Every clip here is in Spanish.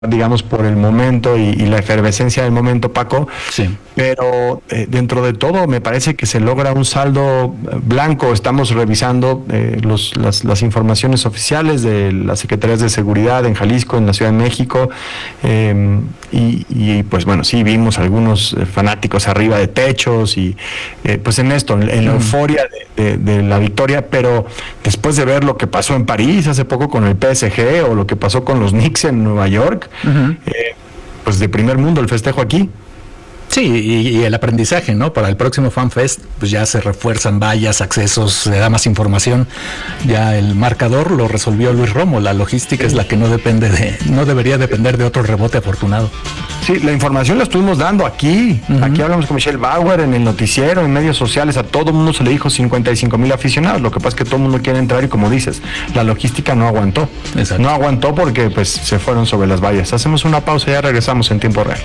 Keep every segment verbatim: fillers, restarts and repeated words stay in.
digamos, por el momento y, y la efervescencia del momento, Paco. Sí. Pero eh, dentro de todo me parece que se logra un saldo blanco. Estamos revisando eh, los, las, las informaciones oficiales de las Secretarías de Seguridad en Jalisco, en la Ciudad de México, eh, y, y pues bueno, sí vimos algunos fanáticos arriba de techos y eh, pues en esto, en, en la euforia de, de, de la victoria, pero después de ver lo que pasó en París hace poco con el P S G o lo que pasó con los Knicks en Nueva York, uh-huh. eh, pues de primer mundo el festejo aquí. Sí, y, y el aprendizaje, ¿no? Para el próximo FanFest, pues ya se refuerzan vallas, accesos, se da más información. Ya el marcador lo resolvió Luis Romo. La logística es la que no depende de, no debería depender de otro rebote afortunado. Sí, la información la estuvimos dando aquí. Uh-huh. Aquí hablamos con Michelle Bauer en el noticiero, en medios sociales. A todo el mundo se le dijo cincuenta y cinco mil aficionados. Lo que pasa es que todo el mundo quiere entrar y, como dices, la logística no aguantó. Exacto. No aguantó porque pues se fueron sobre las vallas. Hacemos una pausa y ya regresamos en tiempo real.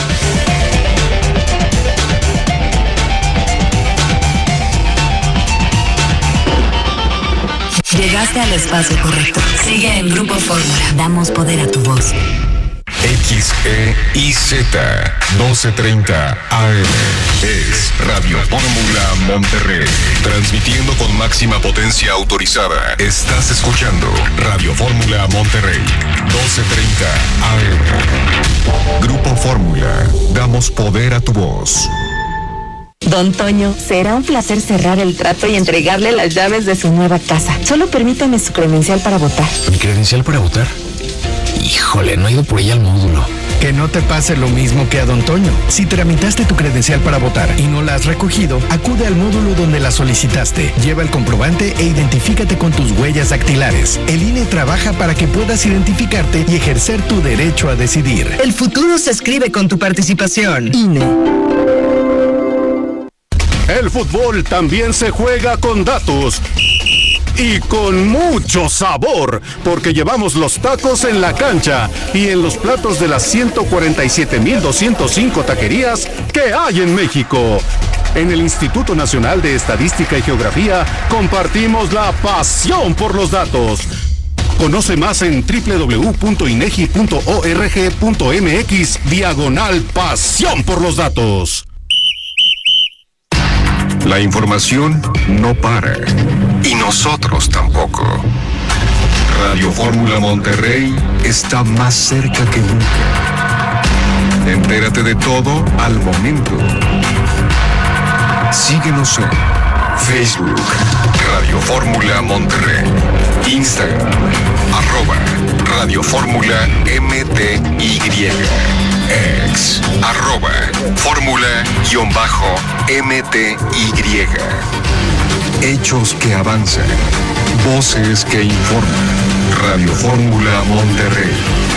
Llegaste al espacio correcto. Sigue en Grupo Fórmula. Damos poder a tu voz. X E I Z doce treinta A M es Radio Fórmula Monterrey, transmitiendo con máxima potencia autorizada. Estás escuchando Radio Fórmula Monterrey, doce treinta A M. Grupo Fórmula, damos poder a tu voz. Don Toño, será un placer cerrar el trato y entregarle las llaves de su nueva casa. Solo permítame su credencial para votar. ¿Mi credencial para votar? Híjole, no he ido por ella al módulo. Que no te pase lo mismo que a Don Toño. Si tramitaste tu credencial para votar y no la has recogido, acude al módulo donde la solicitaste. Lleva el comprobante e identifícate con tus huellas dactilares. El I N E trabaja para que puedas identificarte y ejercer tu derecho a decidir. El futuro se escribe con tu participación. I N E. El fútbol también se juega con datos y con mucho sabor, porque llevamos los tacos en la cancha y en los platos de las ciento cuarenta y siete mil doscientos cinco taquerías que hay en México. En el Instituto Nacional de Estadística y Geografía compartimos la pasión por los datos. Conoce más en doble u doble u doble u punto inegi punto org punto mx diagonal pasión por los datos. La información no para, y nosotros tampoco. Radio Fórmula Monterrey está más cerca que nunca. Entérate de todo al momento. Síguenos en Facebook, Radio Fórmula Monterrey, Instagram, arroba Radio Fórmula M T Y, X, arroba Fórmula-M T Y. Hechos que avanzan, voces que informan. Radio Fórmula Monterrey.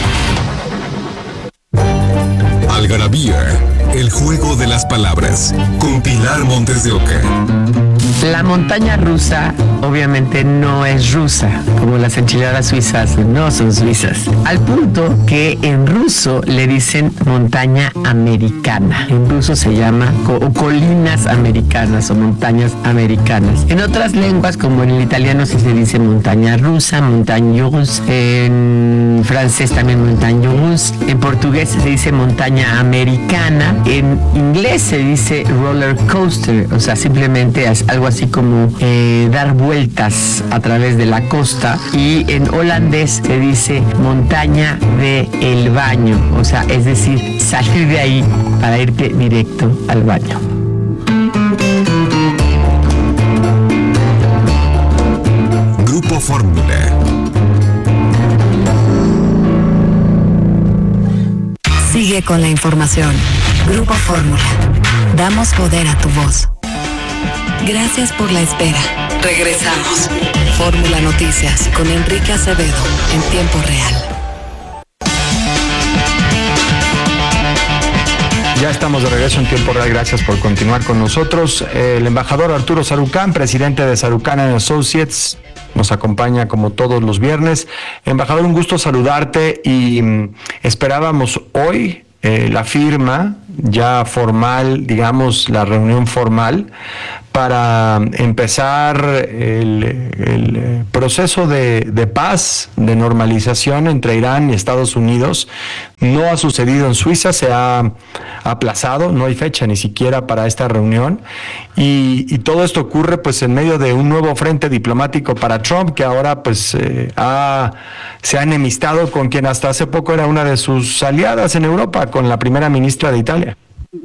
Algarabía, el juego de las palabras, con Pilar Montes de Oca. La montaña rusa obviamente no es rusa, como las enchiladas suizas no son suizas. Al punto que en ruso le dicen montaña americana. En ruso se llama co- colinas americanas o montañas americanas. En otras lenguas, como en el italiano, sí se dice montaña rusa, montagne russe. En francés también montagne russe. En portugués se dice montaña americana. En inglés se dice roller coaster, o sea, simplemente es algo así como eh, dar vueltas a través de la costa. Y en holandés se dice montaña de el baño, o sea, es decir, salir de ahí para irte directo al baño. Grupo Fórmula. Sigue con la información. Grupo Fórmula. Damos poder a tu voz. Gracias por la espera. Regresamos. Fórmula Noticias con Enrique Acevedo en tiempo real. Ya estamos de regreso en tiempo real. Gracias por continuar con nosotros. El embajador Arturo Sarucán, presidente de Sarucán and Associates, nos acompaña como todos los viernes. Embajador, un gusto saludarte y mm, esperábamos hoy eh, la firma ya formal, digamos, la reunión formal para empezar el, el proceso de, de paz, de normalización entre Irán y Estados Unidos. No ha sucedido en Suiza, se ha aplazado, no hay fecha ni siquiera para esta reunión, y, y todo esto ocurre pues en medio de un nuevo frente diplomático para Trump, que ahora pues eh, ha, se ha enemistado con quien hasta hace poco era una de sus aliadas en Europa, con la primera ministra de Italia.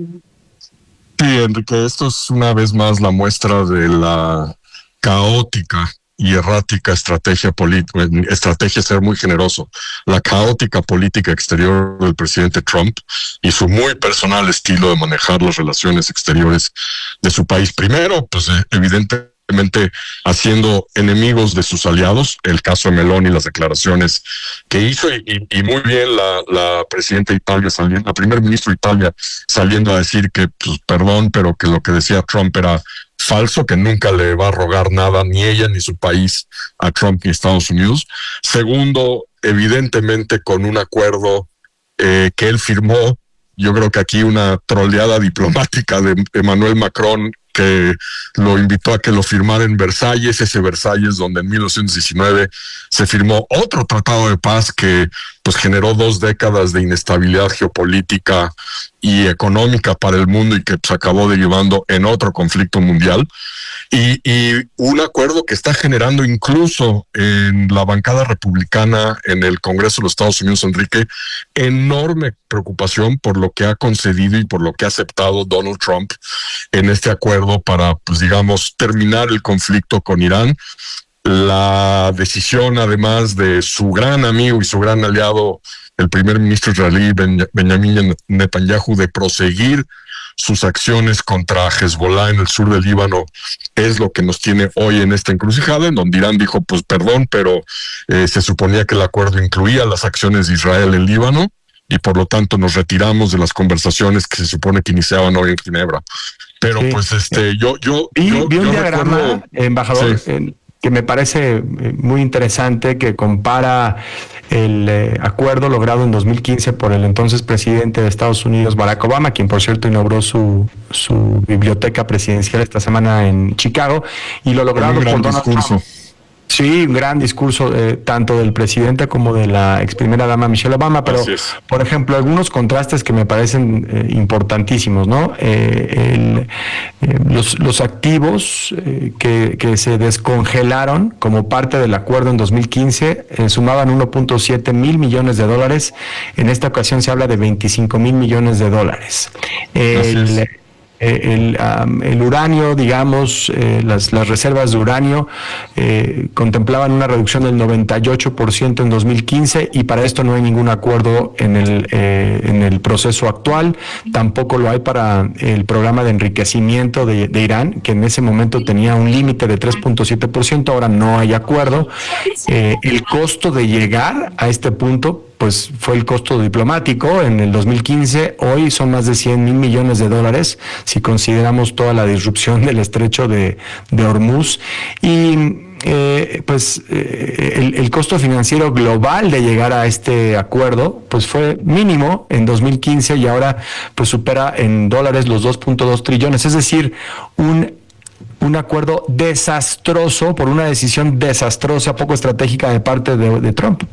Sí, Enrique, esto es una vez más la muestra de la caótica y errática estrategia política, estrategia ser muy generoso, la caótica política exterior del presidente Trump y su muy personal estilo de manejar las relaciones exteriores de su país. Primero, pues evidentemente haciendo enemigos de sus aliados, el caso de Meloni y las declaraciones que hizo, y, y muy bien la, la presidenta de Italia saliendo, la primer ministro de Italia saliendo a decir que, pues, perdón, pero que lo que decía Trump era falso, que nunca le va a rogar nada, ni ella ni su país, a Trump ni Estados Unidos. Segundo, evidentemente con un acuerdo eh, que él firmó, yo creo que aquí una troleada diplomática de Emmanuel Macron, que lo invitó a que lo firmara en Versalles, ese Versalles donde en mil novecientos diecinueve se firmó otro tratado de paz que pues generó dos décadas de inestabilidad geopolítica y económica para el mundo y que pues acabó derivando en otro conflicto mundial, y, y un acuerdo que está generando incluso en la bancada republicana en el Congreso de los Estados Unidos, Enrique, enorme preocupación por lo que ha concedido y por lo que ha aceptado Donald Trump en este acuerdo para, pues digamos, terminar el conflicto con Irán. La decisión, además de su gran amigo y su gran aliado, el primer ministro israelí ben, Benjamin Netanyahu, de proseguir sus acciones contra Hezbollah en el sur del Líbano, es lo que nos tiene hoy en esta encrucijada, en donde Irán dijo, pues perdón, pero eh, se suponía que el acuerdo incluía las acciones de Israel en Líbano, y por lo tanto nos retiramos de las conversaciones que se supone que iniciaban hoy en Ginebra. Pero sí, pues este, yo, yo, vi, yo, vi un yo diagrama, recuerdo, embajador, sí. en, que me parece muy interesante, que compara el eh, acuerdo logrado en dos mil quince por el entonces presidente de Estados Unidos, Barack Obama, quien por cierto inauguró su, su biblioteca presidencial esta semana en Chicago, y lo logrado por Donald discurso. Trump. Sí, un gran discurso eh, tanto del presidente como de la ex primera dama Michelle Obama, pero por ejemplo algunos contrastes que me parecen eh, importantísimos, ¿no? Eh, el, eh, los, los activos eh, que, que se descongelaron como parte del acuerdo en dos mil quince eh, sumaban uno punto siete mil millones de dólares. En esta ocasión se habla de veinticinco mil millones de dólares. El, El, um, el uranio, digamos, eh, las, las reservas de uranio eh, contemplaban una reducción del noventa y ocho por ciento en dos mil quince, y para esto no hay ningún acuerdo en el, eh, en el proceso actual. Tampoco lo hay para el programa de enriquecimiento de, de Irán, que en ese momento tenía un límite de tres punto siete por ciento, ahora no hay acuerdo. Eh, el costo de llegar a este punto pues fue el costo diplomático en el dos mil quince, hoy son más de cien mil millones de dólares si consideramos toda la disrupción del estrecho de, de Hormuz, y eh, pues eh, el, el costo financiero global de llegar a este acuerdo pues fue mínimo en dos mil quince y ahora pues supera en dólares los dos punto dos trillones, es decir, un un acuerdo desastroso por una decisión desastrosa, poco estratégica de parte de, de Trump.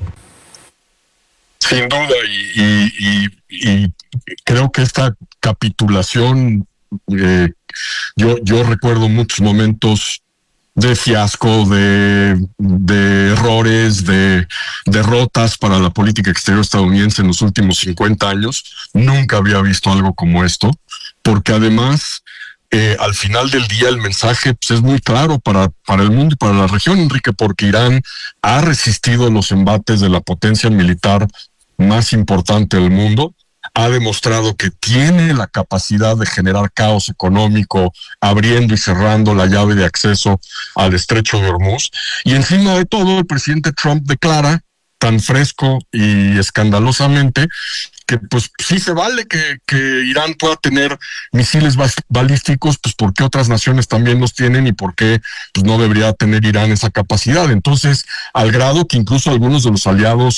Sin duda, y, y, y, y creo que esta capitulación, eh, yo, yo recuerdo muchos momentos de fiasco, de, de errores, de derrotas para la política exterior estadounidense en los últimos cincuenta años. Nunca había visto algo como esto, porque además, eh, al final del día el mensaje pues, es muy claro para, para el mundo y para la región, Enrique, porque Irán ha resistido los embates de la potencia militar más importante del mundo, ha demostrado que tiene la capacidad de generar caos económico, abriendo y cerrando la llave de acceso al estrecho de Hormuz, y encima de todo el presidente Trump declara tan fresco y escandalosamente que pues sí se vale que, que Irán pueda tener misiles balísticos, pues porque otras naciones también los tienen y porque pues no debería tener Irán esa capacidad. Entonces, al grado que incluso algunos de los aliados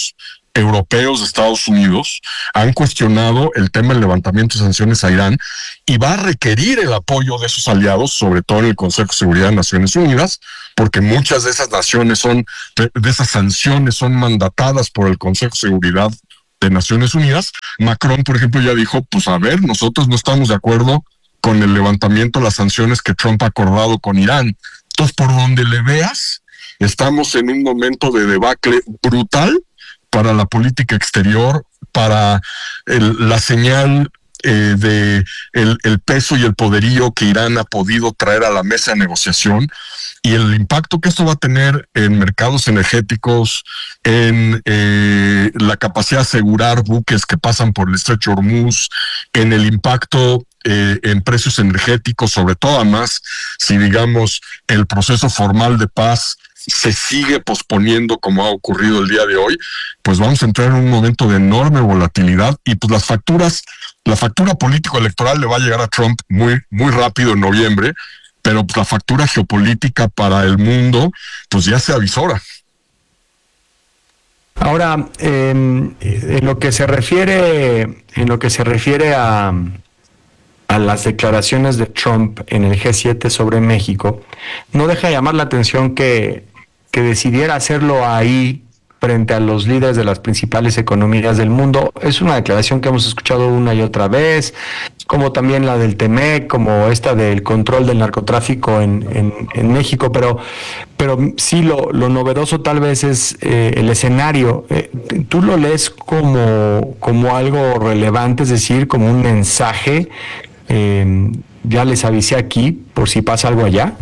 europeos de Estados Unidos han cuestionado el tema del levantamiento de sanciones a Irán y va a requerir el apoyo de sus aliados, sobre todo en el Consejo de Seguridad de Naciones Unidas, porque muchas de esas naciones son, de, de esas sanciones son mandatadas por el Consejo de Seguridad de Naciones Unidas. Macron, por ejemplo, ya dijo, pues a ver, nosotros no estamos de acuerdo con el levantamiento de las sanciones que Trump ha acordado con Irán. Entonces, por donde le veas, estamos en un momento de debacle brutal para la política exterior, para el, la señal eh, de el, el peso y el poderío que Irán ha podido traer a la mesa de negociación y el impacto que esto va a tener en mercados energéticos, en eh, la capacidad de asegurar buques que pasan por el estrecho Hormuz, en el impacto eh, en precios energéticos, sobre todo además si digamos el proceso formal de paz se sigue posponiendo como ha ocurrido el día de hoy, pues vamos a entrar en un momento de enorme volatilidad y pues las facturas, la factura político-electoral le va a llegar a Trump muy, muy rápido en noviembre, pero pues la factura geopolítica para el mundo pues ya se avisora. Ahora, eh, en lo que se refiere, en lo que se refiere a a las declaraciones de Trump en el G siete sobre México, no deja de llamar la atención que, que decidiera hacerlo ahí frente a los líderes de las principales economías del mundo. Es una declaración que hemos escuchado una y otra vez, como también la del Temec, como esta del control del narcotráfico en, en, en México, pero, pero sí lo, lo novedoso tal vez es eh, el escenario. Eh, ¿Tú lo lees como, como algo relevante, es decir, como un mensaje? Eh, ya les avisé aquí por si pasa algo allá.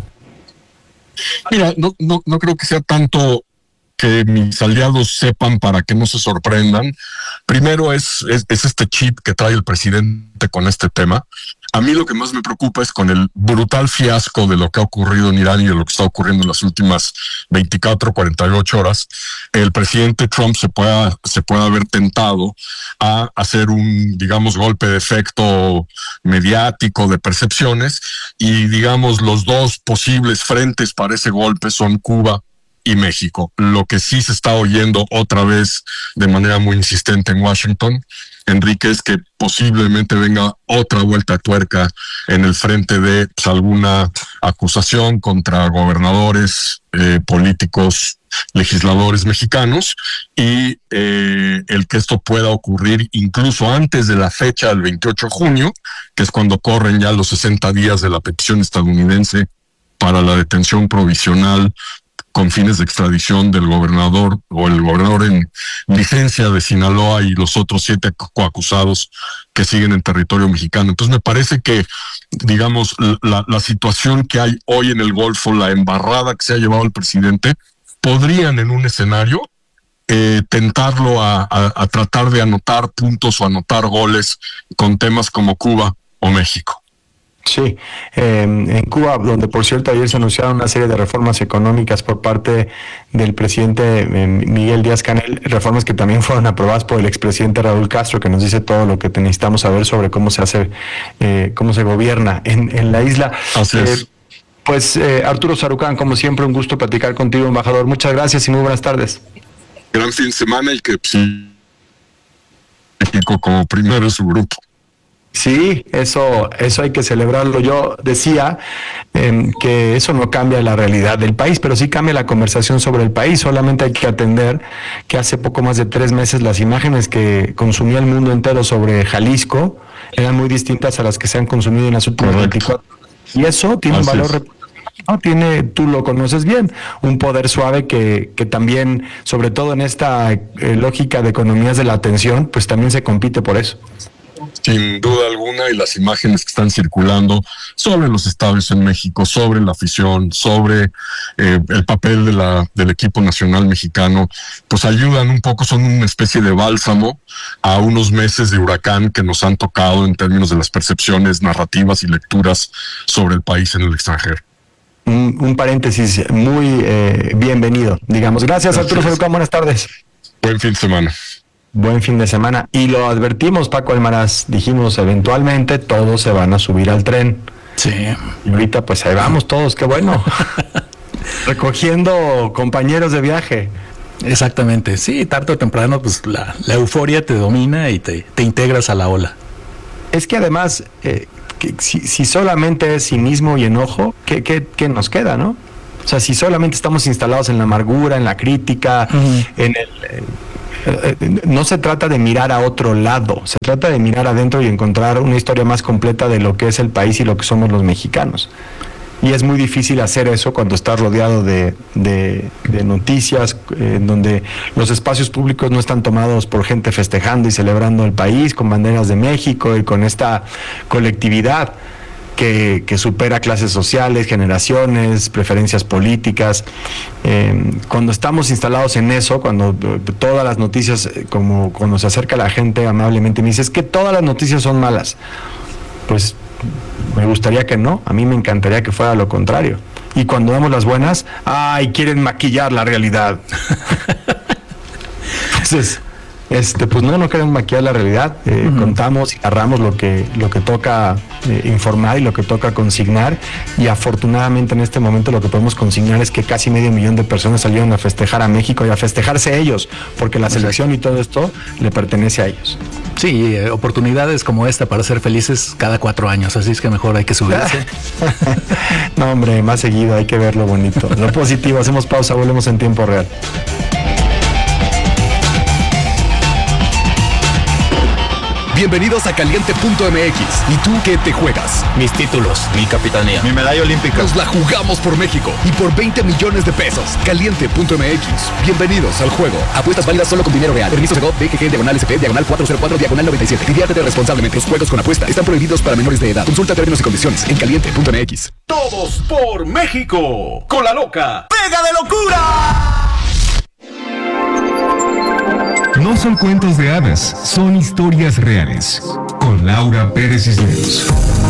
Mira, no, no, no creo que sea tanto que mis aliados sepan para que no se sorprendan. Primero es, es, es este chip que trae el presidente con este tema. A mí lo que más me preocupa es con el brutal fiasco de lo que ha ocurrido en Irán y de lo que está ocurriendo en las últimas veinticuatro, cuarenta y ocho horas. El presidente Trump se pueda, se pueda haber tentado a hacer un, digamos, golpe de efecto mediático de percepciones y, digamos, los dos posibles frentes para ese golpe son Cuba y México. Lo que sí se está oyendo otra vez de manera muy insistente en Washington, Enrique, es que posiblemente venga otra vuelta de tuerca en el frente de pues, alguna acusación contra gobernadores, eh, políticos, legisladores mexicanos y eh, el que esto pueda ocurrir incluso antes de la fecha del veintiocho de junio, que es cuando corren ya los sesenta días de la petición estadounidense para la detención provisional con fines de extradición del gobernador o el gobernador en licencia de Sinaloa y los otros siete coacusados que siguen en territorio mexicano. Entonces me parece que, digamos, la, la situación que hay hoy en el Golfo, la embarrada que se ha llevado el presidente, podrían en un escenario eh, tentarlo a, a, a tratar de anotar puntos o anotar goles con temas como Cuba o México. Sí, eh, en Cuba, donde por cierto ayer se anunciaron una serie de reformas económicas por parte del presidente eh, Miguel Díaz-Canel, reformas que también fueron aprobadas por el expresidente Raúl Castro, que nos dice todo lo que necesitamos saber sobre cómo se hace, eh, cómo se gobierna en, en la isla. Así es. Eh, pues eh, Arturo Sarucán, como siempre, un gusto platicar contigo, embajador. Muchas gracias y muy buenas tardes. Gran fin de semana y que sí, México como primero en su grupo. Sí, eso, eso hay que celebrarlo. Yo decía eh, que eso no cambia la realidad del país, pero sí cambia la conversación sobre el país. Solamente hay que atender que hace poco más de tres meses las imágenes que consumía el mundo entero sobre Jalisco eran muy distintas a las que se han consumido en las últimas veinticuatro horas. Y eso tiene Así un valor reputativo. No, tiene, tú lo conoces bien, un poder suave que, que también, sobre todo en esta eh, lógica de economías de la atención, pues también se compite por eso. Sin duda alguna, y las imágenes que están circulando sobre los estadios en México, sobre la afición, sobre eh, el papel de la, del equipo nacional mexicano, pues ayudan un poco, son una especie de bálsamo a unos meses de huracán que nos han tocado en términos de las percepciones narrativas y lecturas sobre el país en el extranjero. Un, un paréntesis muy eh, bienvenido, digamos. Gracias, Gracias. Arturo Sarucán, buenas tardes. Buen fin de semana. Buen fin de semana. Y lo advertimos, Paco Almaraz, dijimos, eventualmente todos se van a subir al tren. Sí. Y ahorita pues ahí vamos todos, qué bueno. Recogiendo compañeros de viaje. Exactamente, sí, tarde o temprano pues la, la euforia te domina y te, te integras a la ola. Es que además, eh, que si, si solamente es cinismo y enojo, ¿qué, qué, qué nos queda, no? O sea, si solamente estamos instalados en la amargura, en la crítica, uh-huh. en el... Eh, eh, no se trata de mirar a otro lado, se trata de mirar adentro y encontrar una historia más completa de lo que es el país y lo que somos los mexicanos. Y es muy difícil hacer eso cuando estás rodeado de, de, de noticias, eh, en donde los espacios públicos no están tomados por gente festejando y celebrando el país con banderas de México y con esta colectividad que, que supera clases sociales, generaciones, preferencias políticas. Eh, cuando estamos instalados en eso, cuando eh, todas las noticias, eh, como cuando se acerca la gente amablemente me dice, es que todas las noticias son malas, pues me gustaría que no, a mí me encantaría que fuera lo contrario. Y cuando damos las buenas, ¡ay, quieren maquillar la realidad! Entonces, este, pues no, no queremos maquillar la realidad. Eh, uh-huh. Contamos y narramos lo que, lo que toca eh, informar y lo que toca consignar. Y afortunadamente en este momento lo que podemos consignar es que casi medio millón de personas salieron a festejar a México y a festejarse ellos, porque la selección y todo esto le pertenece a ellos. Sí, eh, oportunidades como esta para ser felices cada cuatro años, así es que mejor hay que subirse. No, hombre, más seguido, hay que ver lo bonito, lo positivo. Hacemos pausa, volvemos en tiempo real. Bienvenidos a Caliente punto M X. ¿Y tú qué te juegas? Mis títulos, mi capitanía, mi medalla olímpica. Nos la jugamos por México y por veinte millones de pesos. Caliente punto M X. Bienvenidos al juego. Apuestas válidas solo con dinero real. Permiso Segov, B G G, diagonal S P, diagonal cuatro cero cuatro, diagonal noventa y siete. Diviértete responsablemente. Los juegos con apuesta están prohibidos para menores de edad. Consulta términos y condiciones en Caliente punto M X. Todos por México. Con la loca. ¡Pega de locura! No son cuentos de hadas, son historias reales. Con Laura Pérez Cisneros.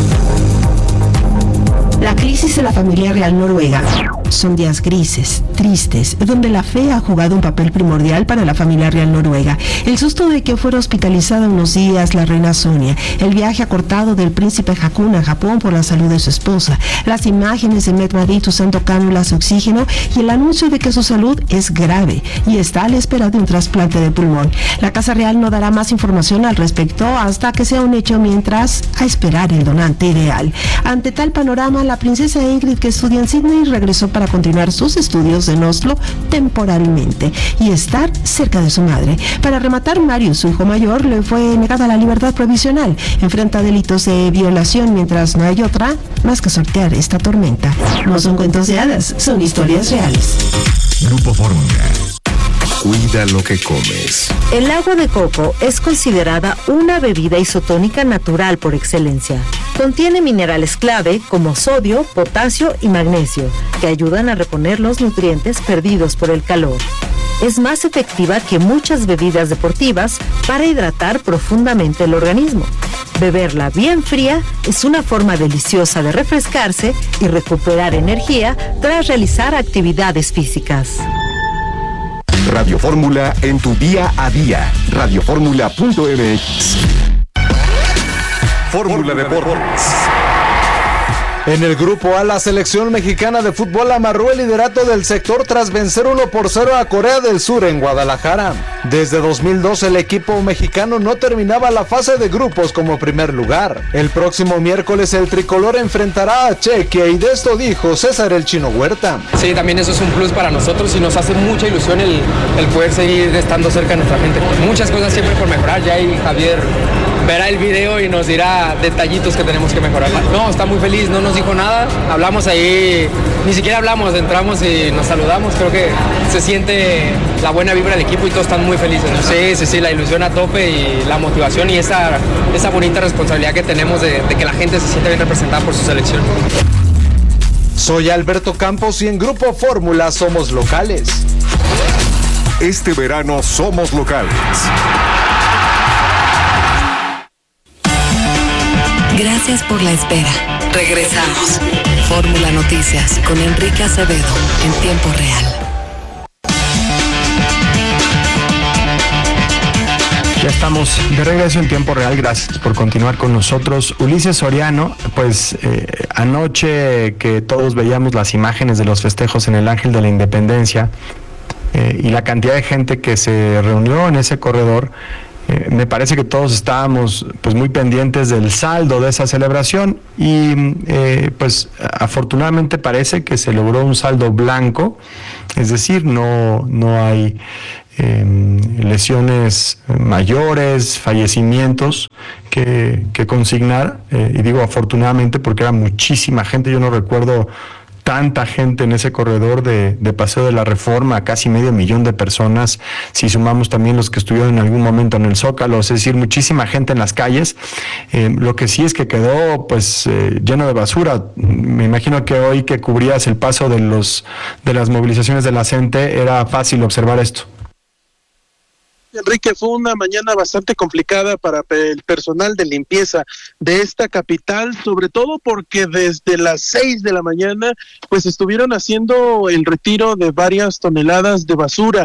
La crisis de la familia real noruega son días grises, tristes, donde la fe ha jugado un papel primordial para la familia real noruega. El susto de que fuera hospitalizada unos días la reina Sonia, el viaje acortado del príncipe Haakon a Japón por la salud de su esposa, las imágenes de Mette-Marit usando cánulas de oxígeno y el anuncio de que su salud es grave y está a la espera de un trasplante de pulmón. La Casa Real no dará más información al respecto hasta que sea un hecho, mientras a esperar el donante ideal. Ante tal panorama, la princesa Ingrid, que estudia en Sydney, regresó para continuar sus estudios en Oslo temporalmente y estar cerca de su madre. Para rematar, Marius, su hijo mayor, le fue negada la libertad provisional. Enfrenta delitos de violación, mientras no hay otra más que sortear esta tormenta. No son cuentos de hadas, son historias reales. Grupo Fórmula. Cuida lo que comes. El agua de coco es considerada una bebida isotónica natural por excelencia. Contiene minerales clave como sodio, potasio y magnesio, que ayudan a reponer los nutrientes perdidos por el calor. Es más efectiva que muchas bebidas deportivas para hidratar profundamente el organismo. Beberla bien fría es una forma deliciosa de refrescarse y recuperar energía tras realizar actividades físicas. Radio Fórmula en tu día a día. radio fórmula punto m x. Fórmula Deportes. En el grupo A, la selección mexicana de fútbol amarró el liderato del sector tras vencer uno por cero a Corea del Sur en Guadalajara. Desde dos mil doce el equipo mexicano no terminaba la fase de grupos como primer lugar. El próximo miércoles el tricolor enfrentará a Chequia y de esto dijo César el Chino Huerta. Sí, también eso es un plus para nosotros y nos hace mucha ilusión el, el poder seguir estando cerca de nuestra gente. Muchas cosas siempre por mejorar, ya ahí Javier verá el video y nos dirá detallitos que tenemos que mejorar. No, está muy feliz, no nos dijo nada, hablamos ahí, ni siquiera hablamos, entramos y nos saludamos, creo que se siente la buena vibra del equipo y todos están muy felices, ¿no? Sí, sí, sí, la ilusión a tope y la motivación y esa, esa bonita responsabilidad que tenemos de, de que la gente se siente bien representada por su selección. Soy Alberto Campos y en Grupo Fórmula somos locales. Este verano somos locales. Gracias por la espera. Regresamos. Fórmula Noticias con Enrique Acevedo en tiempo real. Ya estamos de regreso en tiempo real. Gracias por continuar con nosotros. Ulises Soriano, pues eh, anoche que todos veíamos las imágenes de los festejos en el Ángel de la Independencia, eh, y la cantidad de gente que se reunió en ese corredor, eh, me parece que todos estábamos pues muy pendientes del saldo de esa celebración y eh, pues afortunadamente parece que se logró un saldo blanco, es decir, no, no hay eh, lesiones mayores, fallecimientos que, que consignar, eh, y digo afortunadamente porque era muchísima gente. Yo no recuerdo tanta gente en ese corredor de, de Paseo de la Reforma, casi medio millón de personas, si sumamos también los que estuvieron en algún momento en el Zócalo, es decir, muchísima gente en las calles. Eh, lo que sí es que quedó pues eh, lleno de basura. Me imagino que hoy que cubrías el paso de los de las movilizaciones de la gente, era fácil observar esto. Enrique, fue una mañana bastante complicada para el personal de limpieza de esta capital, sobre todo porque desde las seis de la mañana pues estuvieron haciendo el retiro de varias toneladas de basura,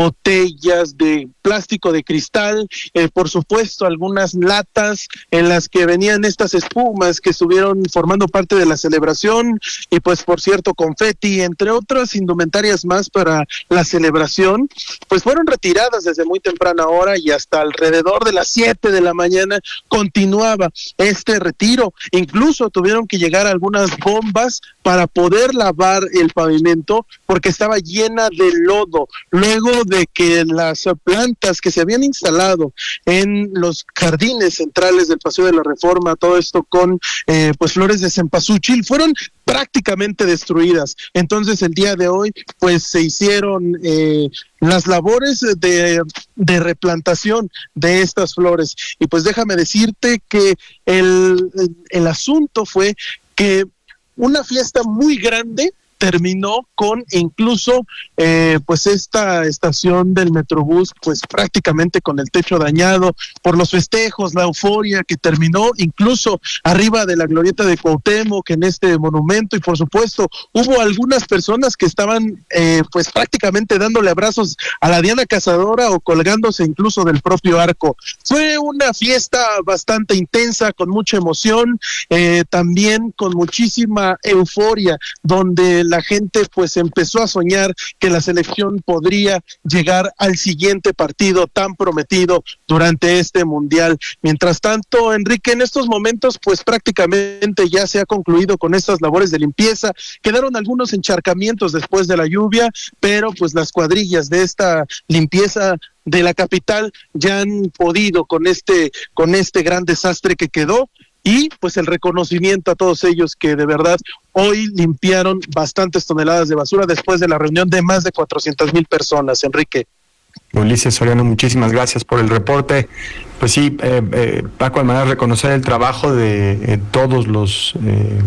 botellas de plástico, de cristal, eh, por supuesto algunas latas en las que venían estas espumas que estuvieron formando parte de la celebración y pues por cierto confeti, entre otras indumentarias más para la celebración, pues fueron retiradas desde muy temprana hora y hasta alrededor de las siete de la mañana continuaba este retiro. Incluso tuvieron que llegar algunas bombas para poder lavar el pavimento porque estaba llena de lodo, luego de que las plantas que se habían instalado en los jardines centrales del Paseo de la Reforma, todo esto con eh, pues flores de cempasúchil, fueron prácticamente destruidas. Entonces el día de hoy pues se hicieron eh, las labores de, de replantación de estas flores y pues déjame decirte que el, el asunto fue que una fiesta muy grande terminó con incluso eh, pues esta estación del Metrobús pues prácticamente con el techo dañado por los festejos, la euforia que terminó incluso arriba de la glorieta de Cuauhtémoc en este monumento y por supuesto hubo algunas personas que estaban eh, pues prácticamente dándole abrazos a la Diana Cazadora o colgándose incluso del propio arco. Fue una fiesta bastante intensa, con mucha emoción, eh, también con muchísima euforia, donde la gente pues empezó a soñar que la selección podría llegar al siguiente partido tan prometido durante este mundial. Mientras tanto, Enrique, en estos momentos pues prácticamente ya se ha concluido con estas labores de limpieza. Quedaron algunos encharcamientos después de la lluvia, pero pues las cuadrillas de esta limpieza de la capital ya han podido con este con este gran desastre que quedó. Y pues el reconocimiento a todos ellos que de verdad hoy limpiaron bastantes toneladas de basura después de la reunión de más de cuatrocientas mil personas, Enrique. Ulises Soriano, muchísimas gracias por el reporte. Pues sí, eh, eh, Paco, de manera de reconocer el trabajo de eh, todos los eh,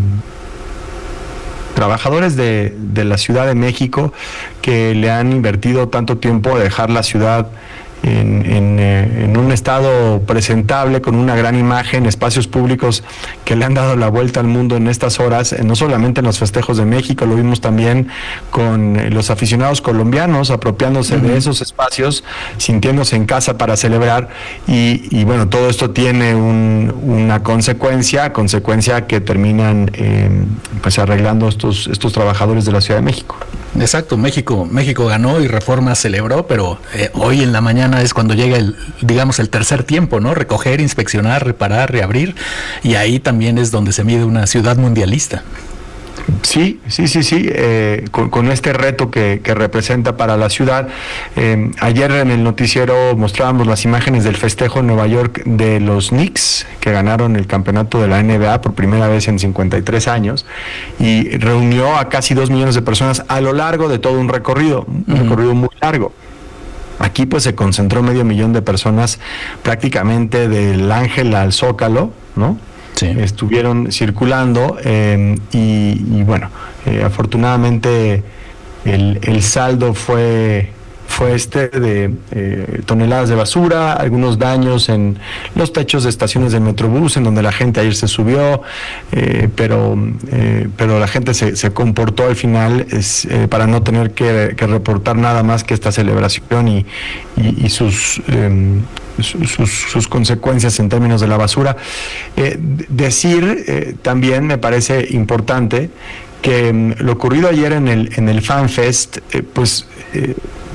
trabajadores de, de la Ciudad de México que le han invertido tanto tiempo a dejar la ciudad En, en, eh, en un estado presentable, con una gran imagen, espacios públicos que le han dado la vuelta al mundo en estas horas, eh, no solamente en los festejos de México, lo vimos también con eh, los aficionados colombianos apropiándose uh-huh. de esos espacios, sintiéndose en casa para celebrar y, y bueno, todo esto tiene un, una consecuencia, consecuencia que terminan eh, pues arreglando estos, estos trabajadores de la Ciudad de México. Exacto, México, México ganó y Reforma celebró, pero eh, hoy en la mañana es cuando llega el, digamos, el tercer tiempo, ¿no? Recoger, inspeccionar, reparar, reabrir, y ahí también es donde se mide una ciudad mundialista. Sí, sí, sí, sí, eh, con, con este reto que, que representa para la ciudad. Eh, ayer en el noticiero mostrábamos las imágenes del festejo en Nueva York de los Knicks, que ganaron el campeonato de la N B A por primera vez en cincuenta y tres años, y reunió a casi dos millones de personas a lo largo de todo un recorrido, un uh-huh. recorrido muy largo. Aquí pues se concentró medio millón de personas prácticamente del Ángel al Zócalo, ¿no? Sí. Estuvieron circulando eh, y, y bueno, eh, afortunadamente el, el saldo fue fue este de eh, toneladas de basura, algunos daños en los techos de estaciones del Metrobús, en donde la gente ayer se subió, eh, pero eh, pero la gente se, se comportó al final es, eh, para no tener que, que reportar nada más que esta celebración y, y, y sus... Eh, Sus, sus consecuencias en términos de la basura. Eh, decir eh, también me parece importante que mm, lo ocurrido ayer en el en el FanFest, eh, pues eh,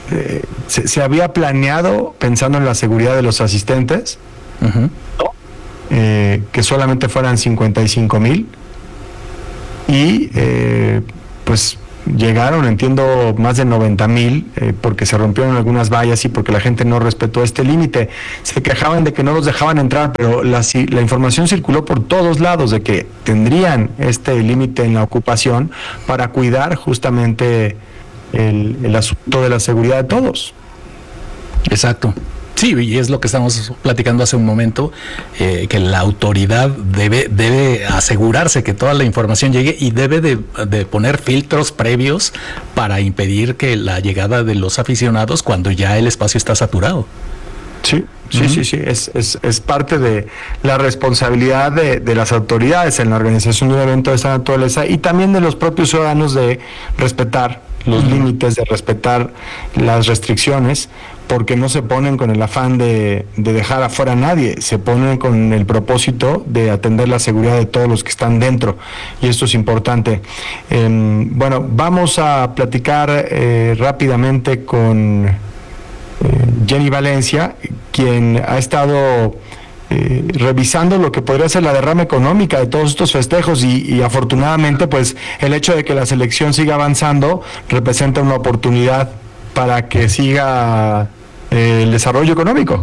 eh, se, se había planeado pensando en la seguridad de los asistentes, uh-huh. eh, que solamente fueran cincuenta y cinco mil, y eh, pues llegaron, entiendo, más de noventa mil, eh, porque se rompieron algunas vallas y porque la gente no respetó este límite. Se quejaban de que no los dejaban entrar, pero la, la información circuló por todos lados de que tendrían este límite en la ocupación para cuidar justamente el, el asunto de la seguridad de todos. Exacto. Sí, y es lo que estamos platicando hace un momento, eh, que la autoridad debe debe asegurarse que toda la información llegue y debe de, de poner filtros previos para impedir que la llegada de los aficionados cuando ya el espacio está saturado. Sí, sí, uh-huh. sí, sí, es, es, es parte de la responsabilidad de, de las autoridades en la organización de un evento de esta naturaleza y también de los propios ciudadanos de respetar los uh-huh. límites, de respetar las restricciones, porque no se ponen con el afán de, de dejar afuera a nadie, se ponen con el propósito de atender la seguridad de todos los que están dentro, y esto es importante. Eh, bueno, vamos a platicar eh, rápidamente con eh, Jenny Valencia, quien ha estado eh, revisando lo que podría ser la derrama económica de todos estos festejos, y, y afortunadamente pues el hecho de que la selección siga avanzando representa una oportunidad para que siga eh, el desarrollo económico.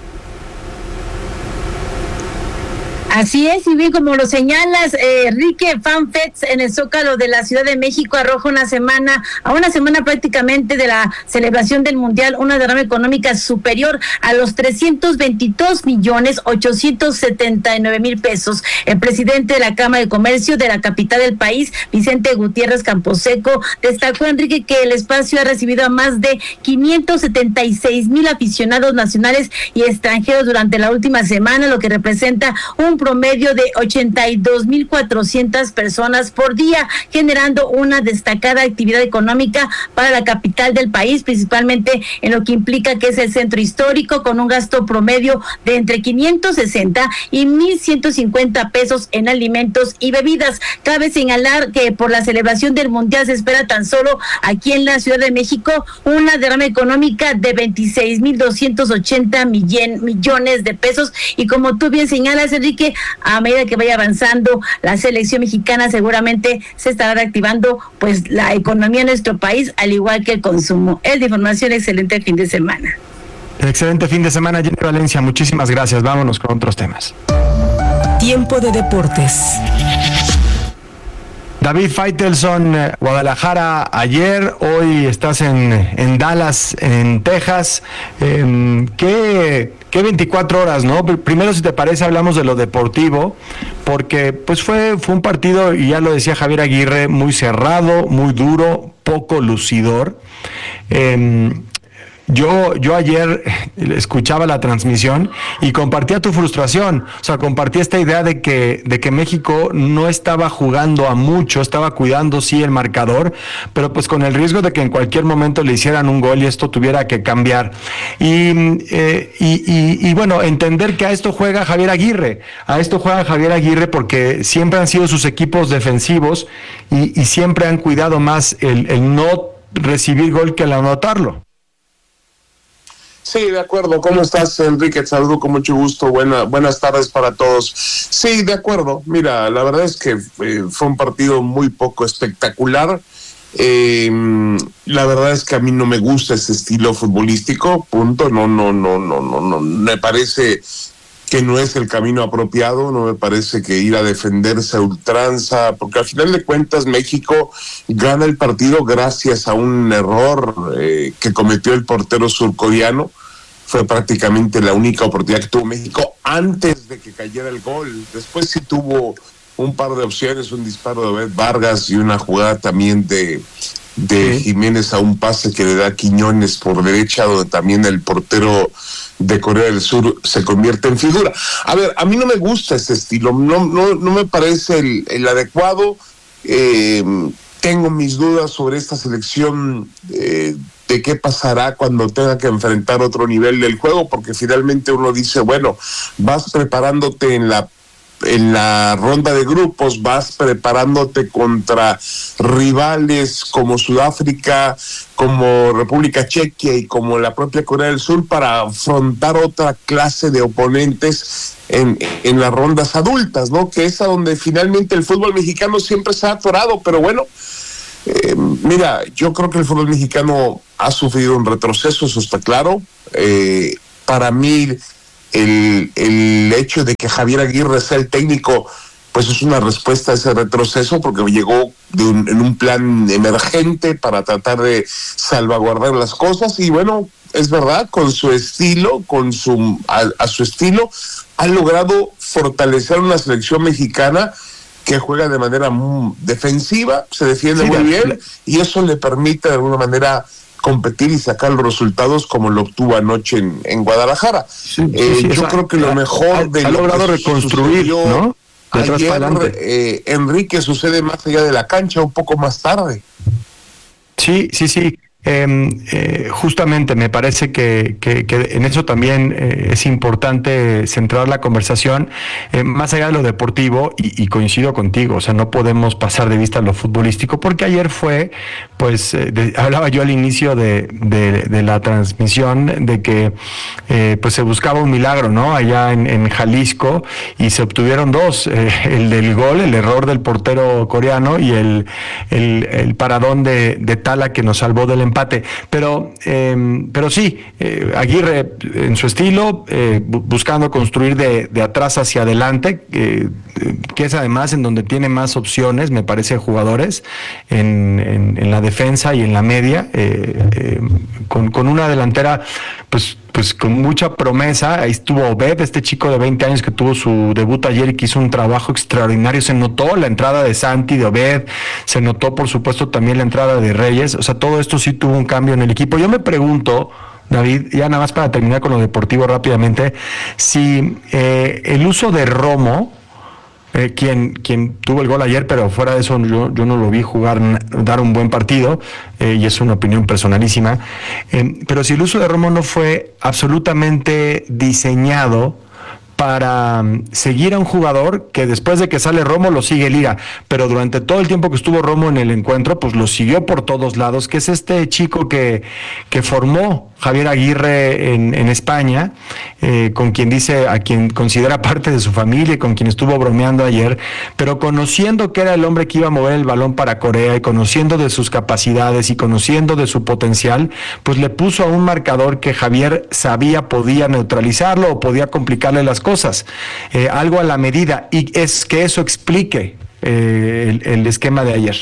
Así es, y bien como lo señalas, eh, Enrique, FanFest en el Zócalo de la Ciudad de México arroja una semana, a una semana prácticamente de la celebración del Mundial, una derrama económica superior a los trescientos veintidós millones ochocientos setenta y nueve mil pesos. El presidente de la Cámara de Comercio de la capital del país, Vicente Gutiérrez Camposeco, destacó, Enrique, que el espacio ha recibido a más de quinientos setenta y seis mil aficionados nacionales y extranjeros durante la última semana, lo que representa un promedio de ochenta y dos mil cuatrocientas personas por día, generando una destacada actividad económica para la capital del país, principalmente en lo que implica que es el centro histórico, con un gasto promedio de entre quinientos sesenta y mil ciento cincuenta pesos en alimentos y bebidas. Cabe señalar que por la celebración del Mundial se espera tan solo aquí en la Ciudad de México una derrama económica de veintiséis mil doscientos ochenta millones de pesos, y como tú bien señalas, Enrique, a medida que vaya avanzando la selección mexicana, seguramente se estará reactivando pues la economía de nuestro país, al igual que el consumo. Es de información, excelente fin de semana. Excelente fin de semana, Jenny Valencia, muchísimas gracias. Vámonos con otros temas. Tiempo de deportes. David Faitelson, Guadalajara ayer, hoy estás en, en Dallas, en Texas. Eh, ¿qué, qué veinticuatro horas, ¿no? Primero, si te parece, hablamos de lo deportivo, porque pues fue, fue un partido, y ya lo decía Javier Aguirre, muy cerrado, muy duro, poco lucidor. Eh, Yo, yo ayer escuchaba la transmisión y compartía tu frustración, o sea, compartía esta idea de que, de que México no estaba jugando a mucho, estaba cuidando sí el marcador, pero pues con el riesgo de que en cualquier momento le hicieran un gol y esto tuviera que cambiar. Y, eh, y, y, y bueno, entender que a esto juega Javier Aguirre, a esto juega Javier Aguirre porque siempre han sido sus equipos defensivos y, y siempre han cuidado más el, el no recibir gol que el anotarlo. Sí, de acuerdo. ¿Cómo estás, Enrique? Te saludo con mucho gusto. Buena, buenas tardes para todos. Sí, de acuerdo. Mira, la verdad es que eh, fue un partido muy poco espectacular. Eh, la verdad es que a mí no me gusta ese estilo futbolístico, punto. No, no, no, no, no, no. Me parece que no es el camino apropiado, no me parece que ir a defenderse a ultranza, porque al final de cuentas México gana el partido gracias a un error eh, que cometió el portero surcoreano. Fue prácticamente la única oportunidad que tuvo México antes de que cayera el gol. Después sí tuvo un par de opciones, un disparo de Obed Vargas y una jugada también de, de Jiménez a un pase que le da Quiñones por derecha, donde también el portero de Corea del Sur se convierte en figura. A ver, a mí no me gusta ese estilo, no, no, no me parece el, el adecuado. Eh, tengo mis dudas sobre esta selección, eh, de qué pasará cuando tenga que enfrentar otro nivel del juego, porque finalmente uno dice, bueno, vas preparándote en la en la ronda de grupos vas preparándote contra rivales como Sudáfrica, como República Checa y como la propia Corea del Sur para afrontar otra clase de oponentes en, en las rondas adultas, ¿no? Que es a donde finalmente el fútbol mexicano siempre se ha atorado, pero bueno, eh, mira, yo creo que el fútbol mexicano ha sufrido un retroceso, eso está claro. Eh, para mí el, el hecho de que Javier Aguirre sea el técnico pues es una respuesta a ese retroceso, porque llegó de un, en un plan emergente para tratar de salvaguardar las cosas, y bueno, es verdad, con su estilo, con su a, a su estilo, ha logrado fortalecer una selección mexicana que juega de manera muy defensiva, se defiende sí, muy bien, y eso le permite de alguna manera competir y sacar los resultados como lo obtuvo anoche en, en Guadalajara. Sí, eh, sí, yo sea, creo que lo mejor ha, de ha lo logrado que reconstruir, sucedió, ¿no? Ayer, eh, Enrique, sucede más allá de la cancha, un poco más tarde. Sí, sí, sí. Eh, eh, justamente me parece que, que, que en eso también eh, es importante centrar la conversación eh, más allá de lo deportivo, y, y coincido contigo, o sea, no podemos pasar de vista lo futbolístico, porque ayer fue, pues, eh, de, hablaba yo al inicio de, de, de la transmisión de que eh, pues se buscaba un milagro, ¿no? Allá en, en Jalisco, y se obtuvieron dos, eh, el del gol, el error del portero coreano, y el, el, el paradón de, de Tala que nos salvó del empate. Empate, pero eh, pero sí, eh, Aguirre en su estilo, eh, bu buscando construir de, de atrás hacia adelante, eh, que es además en donde tiene más opciones, me parece, jugadores en, en, en la defensa y en la media, eh, eh, con, con una delantera pues pues con mucha promesa. Ahí estuvo Obed, este chico de veinte años que tuvo su debut ayer y que hizo un trabajo extraordinario. Se notó la entrada de Santi, de Obed, se notó por supuesto también la entrada de Reyes. O sea, todo esto sí tuvo un cambio en el equipo. Yo me pregunto, David, ya nada más para terminar con lo deportivo rápidamente, si eh, el uso de Romo, Eh, quien, quien tuvo el gol ayer, pero fuera de eso yo, yo no lo vi jugar, dar un buen partido, eh, y es una opinión personalísima, eh, pero si el uso de Romo no fue absolutamente diseñado para um, seguir a un jugador que después de que sale Romo lo sigue Lira, pero durante todo el tiempo que estuvo Romo en el encuentro, pues lo siguió por todos lados, que es este chico que, que formó Javier Aguirre en, en España, eh, con quien dice, a quien considera parte de su familia y con quien estuvo bromeando ayer, pero conociendo que era el hombre que iba a mover el balón para Corea y conociendo de sus capacidades y conociendo de su potencial, pues le puso a un marcador que Javier sabía podía neutralizarlo o podía complicarle las cosas, eh, algo a la medida, y es que eso explique eh, el, el esquema de ayer.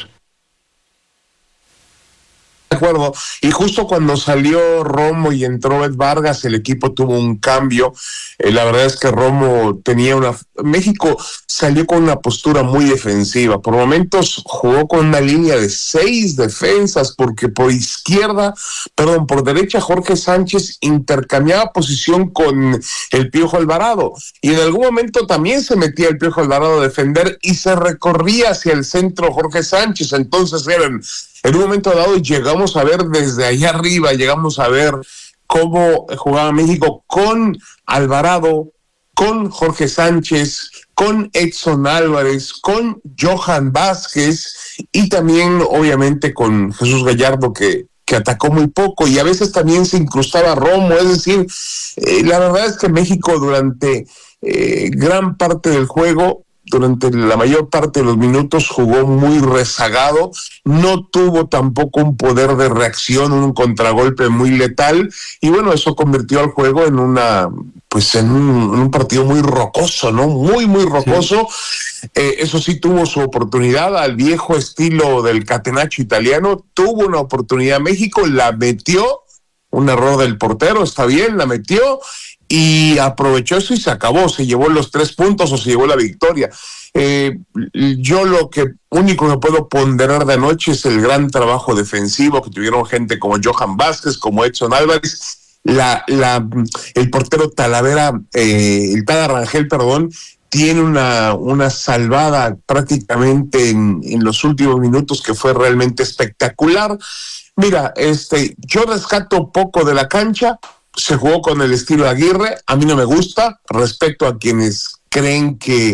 De acuerdo, y justo cuando salió Romo y entró Ed Vargas, el equipo tuvo un cambio. Eh, la verdad es que Romo tenía una... México salió con una postura muy defensiva. Por momentos jugó con una línea de seis defensas, porque por izquierda, perdón, por derecha Jorge Sánchez intercambiaba posición con el Piojo Alvarado, y en algún momento también se metía el Piojo Alvarado a defender y se recorría hacia el centro Jorge Sánchez. Entonces eran... En un momento dado llegamos a ver desde allá arriba, llegamos a ver cómo jugaba México con Alvarado, con Jorge Sánchez, con Edson Álvarez, con Johan Vázquez y también obviamente con Jesús Gallardo, que, que atacó muy poco, y a veces también se incrustaba Romo. Es decir, eh, la verdad es que México durante eh, gran parte del juego, durante la mayor parte de los minutos, jugó muy rezagado, no tuvo tampoco un poder de reacción, un contragolpe muy letal, y bueno, eso convirtió al juego en una, pues en un, en un partido muy rocoso, ¿no? Muy, muy rocoso. Sí. Eh, eso sí, tuvo su oportunidad al viejo estilo del catenaccio italiano, tuvo una oportunidad México, la metió, un error del portero, está bien, la metió, y aprovechó eso y se acabó, se llevó los tres puntos o se llevó la victoria. Eh, yo lo que único que puedo ponderar de anoche es el gran trabajo defensivo que tuvieron gente como Johan Vázquez, como Edson Álvarez, la, la, el portero Talavera, eh, el Tala Rangel, perdón, tiene una, una salvada prácticamente en, en los últimos minutos que fue realmente espectacular. Mira, este, yo rescato poco de la cancha. Se jugó con el estilo de Aguirre, a mí no me gusta, respecto a quienes creen que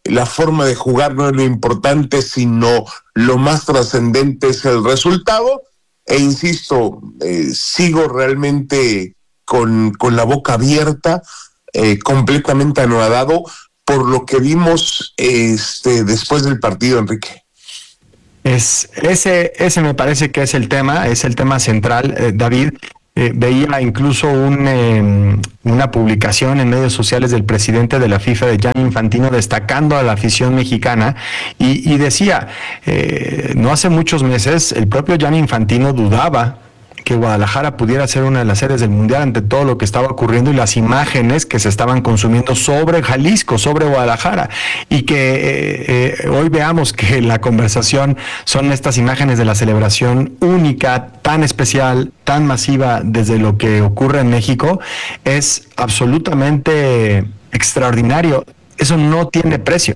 la forma de jugar no es lo importante, sino lo más trascendente es el resultado. E insisto, eh, sigo realmente con, con la boca abierta, eh, completamente anodado por lo que vimos este, después del partido, Enrique. Es, ese, ese me parece que es el tema, es el tema central, eh, David. Eh, veía incluso un, eh, una publicación en medios sociales del presidente de la FIFA, de Gianni Infantino, destacando a la afición mexicana y, y decía, eh, no hace muchos meses el propio Gianni Infantino dudaba que Guadalajara pudiera ser una de las sedes del Mundial ante todo lo que estaba ocurriendo y las imágenes que se estaban consumiendo sobre Jalisco, sobre Guadalajara, y que eh, eh, hoy veamos que la conversación son estas imágenes de la celebración única, tan especial, tan masiva desde lo que ocurre en México, es absolutamente extraordinario. Eso no tiene precio.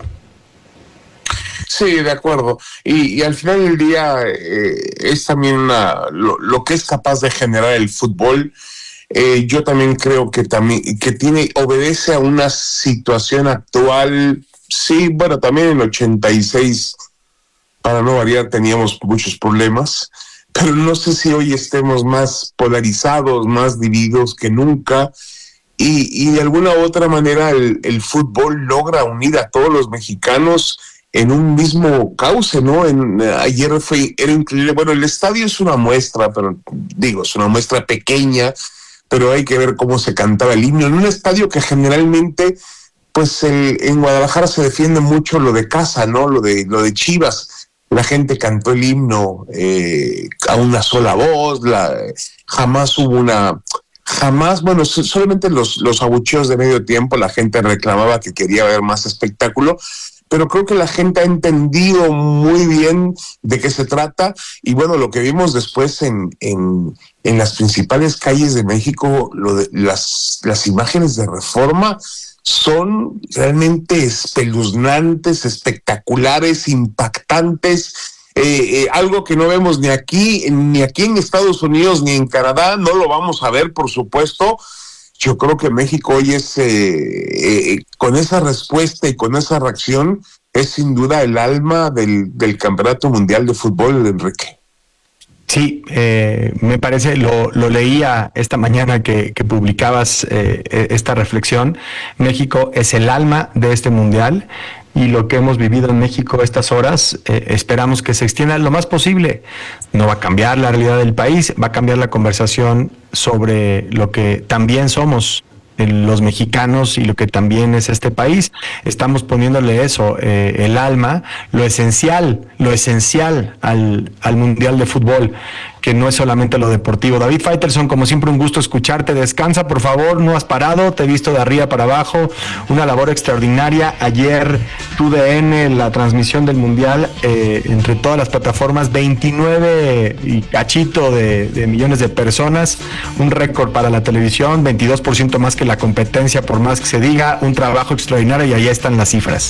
Sí, de acuerdo. Y, y al final del día eh, es también una, lo, lo que es capaz de generar el fútbol. Eh, yo también creo que también que tiene obedece a una situación actual. Sí, bueno, también en ochenta y seis, para no variar, teníamos muchos problemas, pero no sé si hoy estemos más polarizados, más divididos que nunca. Y, y de alguna u otra manera el, el fútbol logra unir a todos los mexicanos en un mismo cauce, ¿no? En, ayer fue, era increíble. Bueno, el estadio es una muestra, pero digo, es una muestra pequeña, pero hay que ver cómo se cantaba el himno. En un estadio que generalmente, pues el, en Guadalajara se defiende mucho lo de casa, ¿no? Lo de, lo de Chivas. La gente cantó el himno eh, a una sola voz, la, jamás hubo una... Jamás, bueno, solamente los, los abucheos de medio tiempo, la gente reclamaba que quería ver más espectáculo, pero creo que la gente ha entendido muy bien de qué se trata. Y bueno, lo que vimos después en, en, en las principales calles de México, lo de, las, las imágenes de Reforma son realmente espeluznantes, espectaculares, impactantes, eh, eh, algo que no vemos ni aquí, ni aquí en Estados Unidos, ni en Canadá. No lo vamos a ver, por supuesto. Yo creo que México hoy es, eh, eh, con esa respuesta y con esa reacción, es sin duda el alma del, del Campeonato Mundial de Fútbol, Enrique. Sí, eh, me parece, lo, lo leía esta mañana que, que publicabas eh, esta reflexión. México es el alma de este Mundial. Y lo que hemos vivido en México estas horas, eh, esperamos que se extienda lo más posible. No va a cambiar la realidad del país, va a cambiar la conversación sobre lo que también somos los mexicanos y lo que también es este país. Estamos poniéndole eso, eh, el alma, lo esencial, lo esencial al, al Mundial de Fútbol, que no es solamente lo deportivo. David Faitelson, como siempre, un gusto escucharte. Descansa, por favor, no has parado, te he visto de arriba para abajo, una labor extraordinaria. Ayer, T D N, la transmisión del Mundial, eh, entre todas las plataformas, veintinueve y cachito de, de millones de personas, un récord para la televisión, veintidós por ciento más que la competencia, por más que se diga, un trabajo extraordinario, y allá están las cifras.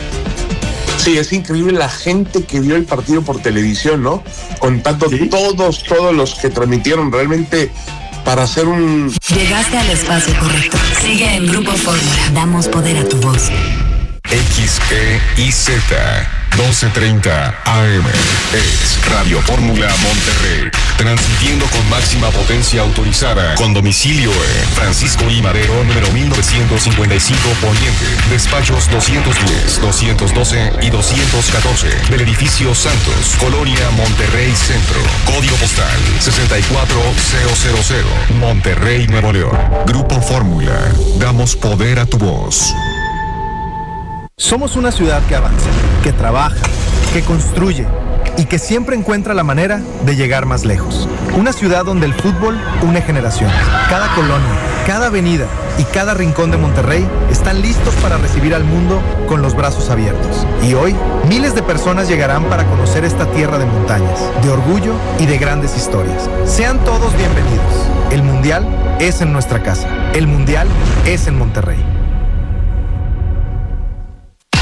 Sí, es increíble la gente que vio el partido por televisión, ¿no? Contando ¿Sí? todos, todos los que transmitieron, realmente para hacer un... Llegaste al espacio correcto. Sigue en Grupo Fórmula. Damos poder a tu voz. X E I Z doce treinta A M es Radio Fórmula Monterrey, transmitiendo con máxima potencia autorizada, con domicilio en Francisco I. Madero, número mil novecientos cincuenta y cinco, Poniente, despachos doscientos diez, doscientos doce y doscientos catorce, del edificio Santos, Colonia Monterrey Centro, código postal sesenta y cuatro mil, Monterrey, Nuevo León. Grupo Fórmula, damos poder a tu voz. Somos una ciudad que avanza, que trabaja, que construye y que siempre encuentra la manera de llegar más lejos. Una ciudad donde el fútbol une generaciones. Cada colonia, cada avenida y cada rincón de Monterrey están listos para recibir al mundo con los brazos abiertos. Y hoy, miles de personas llegarán para conocer esta tierra de montañas, de orgullo y de grandes historias. Sean todos bienvenidos. El Mundial es en nuestra casa. El Mundial es en Monterrey.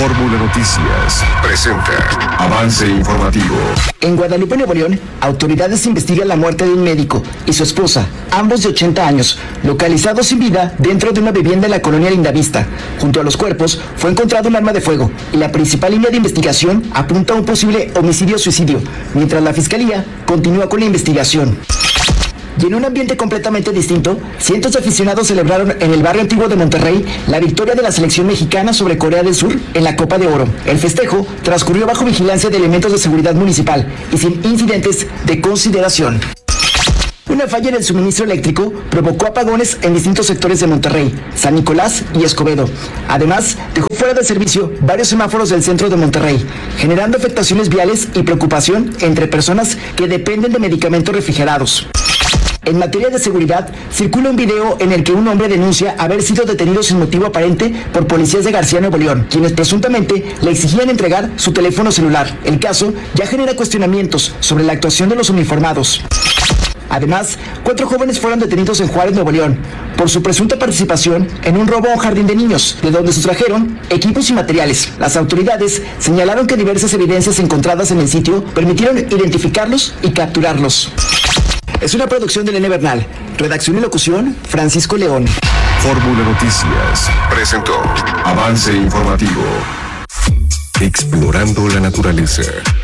Fórmula Noticias presenta Avance Informativo. En Guadalupe, Nuevo León, autoridades investigan la muerte de un médico y su esposa, ambos de ochenta años, localizados sin vida dentro de una vivienda en la colonia Lindavista. Junto a los cuerpos fue encontrado un arma de fuego y la principal línea de investigación apunta a un posible homicidio-suicidio, mientras la fiscalía continúa con la investigación. Y en un ambiente completamente distinto, cientos de aficionados celebraron en el barrio antiguo de Monterrey la victoria de la selección mexicana sobre Corea del Sur en la Copa de Oro. El festejo transcurrió bajo vigilancia de elementos de seguridad municipal y sin incidentes de consideración. Una falla en el suministro eléctrico provocó apagones en distintos sectores de Monterrey, San Nicolás y Escobedo. Además, dejó fuera de servicio varios semáforos del centro de Monterrey, generando afectaciones viales y preocupación entre personas que dependen de medicamentos refrigerados. En materia de seguridad, circula un video en el que un hombre denuncia haber sido detenido sin motivo aparente por policías de García, Nuevo León, quienes presuntamente le exigían entregar su teléfono celular. El caso ya genera cuestionamientos sobre la actuación de los uniformados. Además, cuatro jóvenes fueron detenidos en Juárez, Nuevo León, por su presunta participación en un robo a un jardín de niños, de donde sustrajeron equipos y materiales. Las autoridades señalaron que diversas evidencias encontradas en el sitio permitieron identificarlos y capturarlos. Es una producción de Elena Bernal. Redacción y locución, Francisco León. Fórmula Noticias presentó Avance Informativo. Explorando la naturaleza.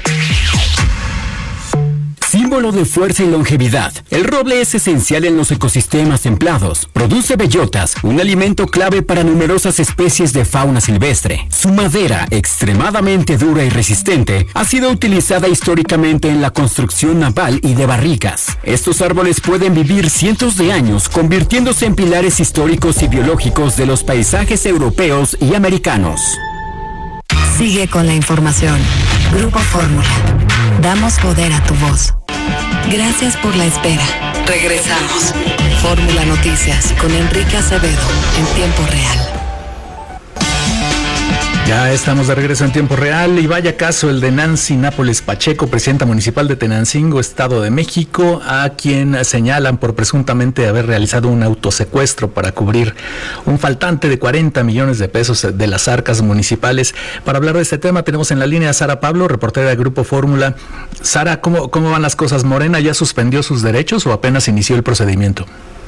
Símbolo de fuerza y longevidad, el roble es esencial en los ecosistemas templados. Produce bellotas, un alimento clave para numerosas especies de fauna silvestre. Su madera, extremadamente dura y resistente, ha sido utilizada históricamente en la construcción naval y de barricas. Estos árboles pueden vivir cientos de años, convirtiéndose en pilares históricos y biológicos de los paisajes europeos y americanos. Sigue con la información. Grupo Fórmula. Damos poder a tu voz. Gracias por la espera. Regresamos. Fórmula Noticias con Enrique Acevedo en tiempo real. Ya estamos de regreso en tiempo real y vaya caso el de Nancy Nápoles Pacheco, presidenta municipal de Tenancingo, Estado de México, a quien señalan por presuntamente haber realizado un autosecuestro para cubrir un faltante de cuarenta millones de pesos de las arcas municipales. Para hablar de este tema tenemos en la línea a Sara Pablo, reportera de Grupo Fórmula. Sara, ¿cómo, cómo van las cosas? ¿Morena ya suspendió sus derechos o apenas inició el procedimiento?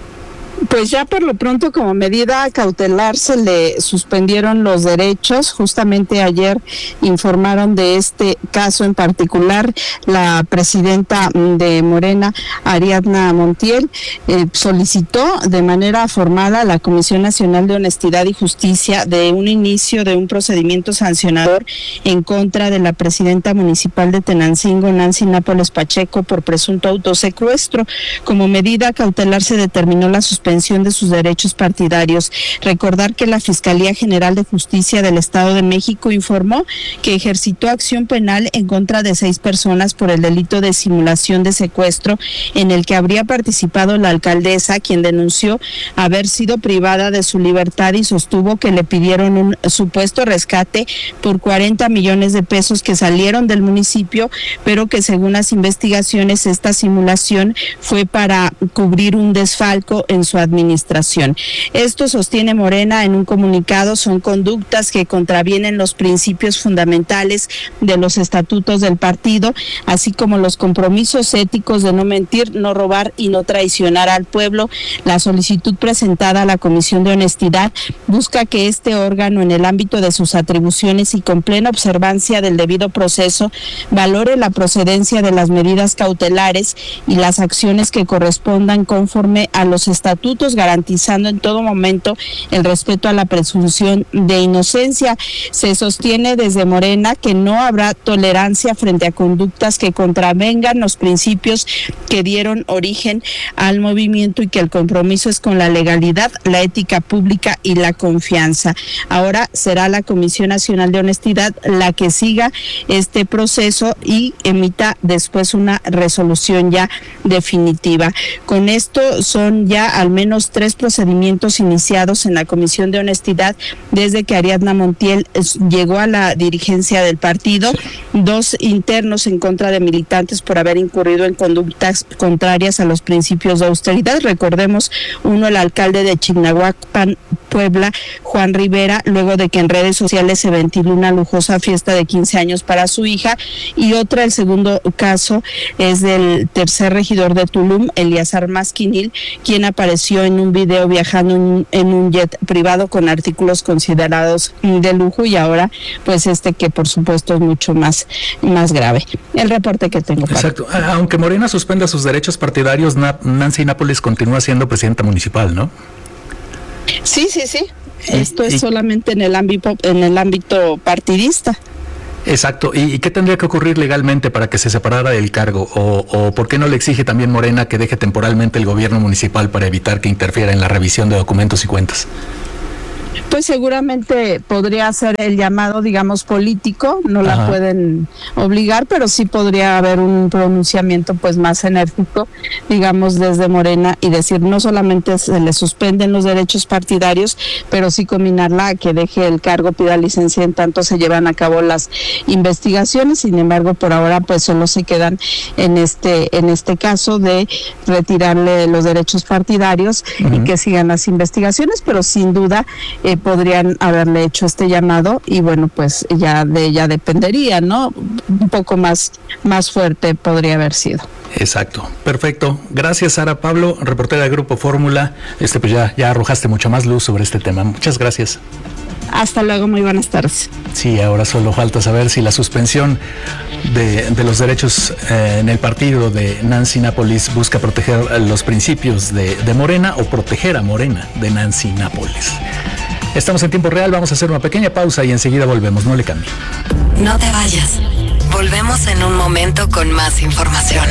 Pues ya por lo pronto, como medida cautelar, se le suspendieron los derechos. Justamente ayer informaron de este caso en particular la presidenta de Morena, Ariadna Montiel, eh, solicitó de manera formal a la Comisión Nacional de Honestidad y Justicia de un inicio de un procedimiento sancionador en contra de la presidenta municipal de Tenancingo, Nancy Nápoles Pacheco, por presunto autosecuestro. Como medida cautelar se determinó la suspensión de sus derechos partidarios. Recordar que la Fiscalía General de Justicia del Estado de México informó que ejercitó acción penal en contra de seis personas por el delito de simulación de secuestro, en el que habría participado la alcaldesa, quien denunció haber sido privada de su libertad y sostuvo que le pidieron un supuesto rescate por cuarenta millones de pesos que salieron del municipio, pero que según las investigaciones esta simulación fue para cubrir un desfalco en su administración. Esto sostiene Morena en un comunicado, son conductas que contravienen los principios fundamentales de los estatutos del partido, así como los compromisos éticos de no mentir, no robar y no traicionar al pueblo. La solicitud presentada a la Comisión de Honestidad busca que este órgano, en el ámbito de sus atribuciones y con plena observancia del debido proceso, valore la procedencia de las medidas cautelares y las acciones que correspondan conforme a los estatutos, garantizando en todo momento el respeto a la presunción de inocencia. Se sostiene desde Morena que no habrá tolerancia frente a conductas que contravengan los principios que dieron origen al movimiento y que el compromiso es con la legalidad, la ética pública y la confianza. Ahora será la Comisión Nacional de Honestidad la que siga este proceso y emita después una resolución ya definitiva. Con esto son ya al menos tres procedimientos iniciados en la Comisión de Honestidad desde que Ariadna Montiel llegó a la dirigencia del partido, dos internos en contra de militantes por haber incurrido en conductas contrarias a los principios de austeridad. Recordemos, uno, el alcalde de Chignahuapan, Puebla, Juan Rivera, luego de que en redes sociales se ventiló una lujosa fiesta de quince años para su hija, y otra, el segundo caso, es del tercer regidor de Tulum, Eliazar Masquinil, quien apareció en un video viajando en, en un jet privado con artículos considerados de lujo, y ahora pues este que por supuesto es mucho más, más grave. El reporte que tengo para... Exacto. Aunque Morena suspenda sus derechos partidarios, Nancy Nápoles continúa siendo presidenta municipal, ¿no? Sí, sí, sí. Esto es solamente en el ámbito, en el ámbito partidista. Exacto. ¿Y, y qué tendría que ocurrir legalmente para que se separara del cargo? O, ¿O por qué no le exige también Morena que deje temporalmente el gobierno municipal para evitar que interfiera en la revisión de documentos y cuentas? Pues seguramente podría ser el llamado, digamos, político, no la Ajá. pueden obligar, pero sí podría haber un pronunciamiento pues más enérgico, digamos, desde Morena, y decir no solamente se le suspenden los derechos partidarios, pero sí combinarla a que deje el cargo, pida licencia en tanto se llevan a cabo las investigaciones. Sin embargo, por ahora pues solo se quedan en este en este caso de retirarle los derechos partidarios uh-huh. y que sigan las investigaciones, pero sin duda eh, podrían haberle hecho este llamado, y bueno, pues ya de ella dependería, ¿no? Un poco más, más fuerte podría haber sido. Exacto, perfecto. Gracias, Sara Pablo, reportera del Grupo Fórmula. Este, pues ya, ya arrojaste mucha más luz sobre este tema. Muchas gracias. Hasta luego, muy buenas tardes. Sí, ahora solo falta saber si la suspensión de, de los derechos eh, en el partido de Nancy Nápoles busca proteger los principios de, de Morena o proteger a Morena de Nancy Nápoles. Estamos en tiempo real, vamos a hacer una pequeña pausa y enseguida volvemos, no le cambie. No te vayas, volvemos en un momento con más información.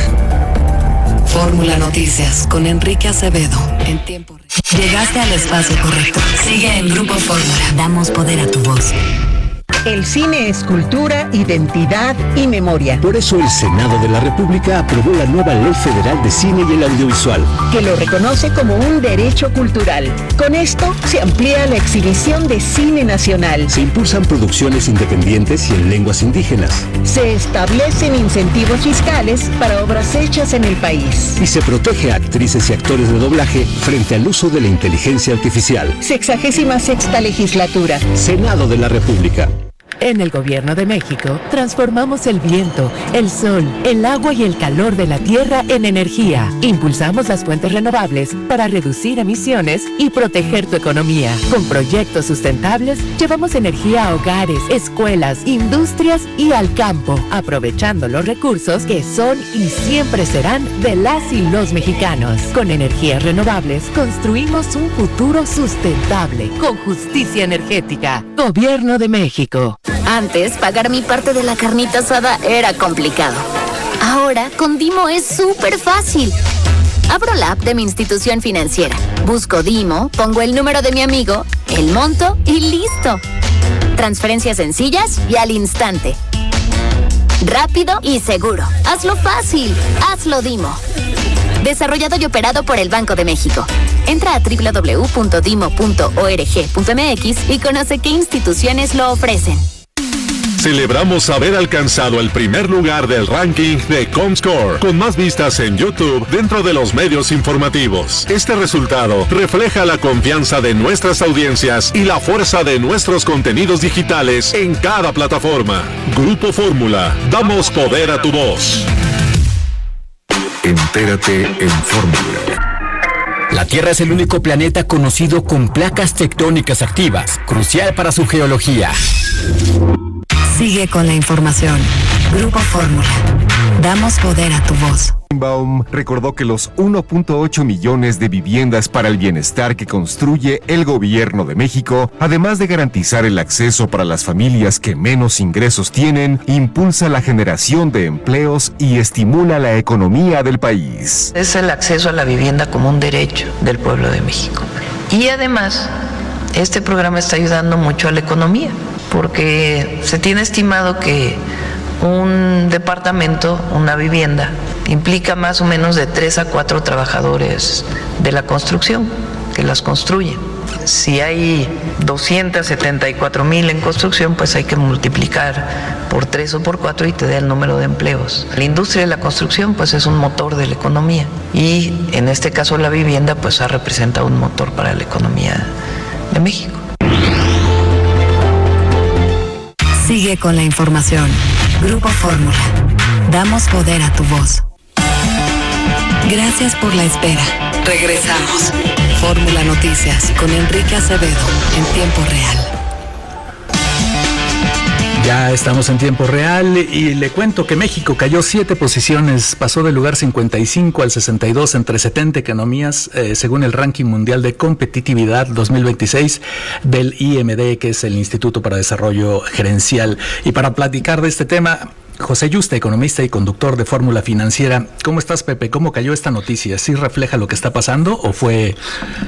Fórmula Noticias con Enrique Acevedo en tiempo real. Llegaste al espacio correcto. Sigue en Grupo Fórmula. Damos poder a tu voz. El cine es cultura, identidad y memoria. Por eso el Senado de la República aprobó la nueva Ley Federal de Cine y el Audiovisual, que lo reconoce como un derecho cultural. Con esto se amplía la exhibición de cine nacional. Se impulsan producciones independientes y en lenguas indígenas. Se establecen incentivos fiscales para obras hechas en el país. Y se protege a actrices y actores de doblaje frente al uso de la inteligencia artificial. Sexagésima sexta legislatura. Senado de la República. En el Gobierno de México, transformamos el viento, el sol, el agua y el calor de la tierra en energía. Impulsamos las fuentes renovables para reducir emisiones y proteger tu economía. Con proyectos sustentables, llevamos energía a hogares, escuelas, industrias y al campo, aprovechando los recursos que son y siempre serán de las y los mexicanos. Con energías renovables, construimos un futuro sustentable, con justicia energética. Gobierno de México. Antes, pagar mi parte de la carnita asada era complicado. Ahora, con Dimo es súper fácil. Abro la app de mi institución financiera, busco Dimo, pongo el número de mi amigo, el monto y listo. Transferencias sencillas y al instante. Rápido y seguro. Hazlo fácil. Hazlo Dimo. Desarrollado y operado por el Banco de México. Entra a doble u doble u doble u punto dimo punto org punto m x y conoce qué instituciones lo ofrecen. Celebramos haber alcanzado el primer lugar del ranking de Comscore, con más vistas en YouTube dentro de los medios informativos. Este resultado refleja la confianza de nuestras audiencias y la fuerza de nuestros contenidos digitales en cada plataforma. Grupo Fórmula, damos poder a tu voz. Entérate en Fórmula. La Tierra es el único planeta conocido con placas tectónicas activas, crucial para su geología. Sigue con la información. Grupo Fórmula. Damos poder a tu voz. Baum recordó que los uno punto ocho millones de viviendas para el bienestar que construye el Gobierno de México, además de garantizar el acceso para las familias que menos ingresos tienen, impulsa la generación de empleos y estimula la economía del país. Es el acceso a la vivienda como un derecho del pueblo de México. Y además, este programa está ayudando mucho a la economía, porque se tiene estimado que Un departamento, una vivienda, implica más o menos de tres a cuatro trabajadores de la construcción que las construyen. Si hay doscientos setenta y cuatro mil en construcción, pues hay que multiplicar por tres o por cuatro y te da el número de empleos. La industria de la construcción pues es un motor de la economía y en este caso la vivienda pues ha representado un motor para la economía de México. Sigue con la información. Grupo Fórmula. Damos poder a tu voz. Gracias por la espera. Regresamos. Fórmula Noticias con Enrique Acevedo en tiempo real. Ya estamos en tiempo real y le cuento que México cayó siete posiciones, pasó del lugar cincuenta y cinco al sesenta y dos entre setenta economías, eh, según el ranking mundial de competitividad dos mil veintiséis del I M D, que es el Instituto para Desarrollo Gerencial. Y para platicar de este tema, José Yuste, economista y conductor de Fórmula Financiera. ¿Cómo estás, Pepe? ¿Cómo cayó esta noticia? ¿Sí refleja lo que está pasando o fue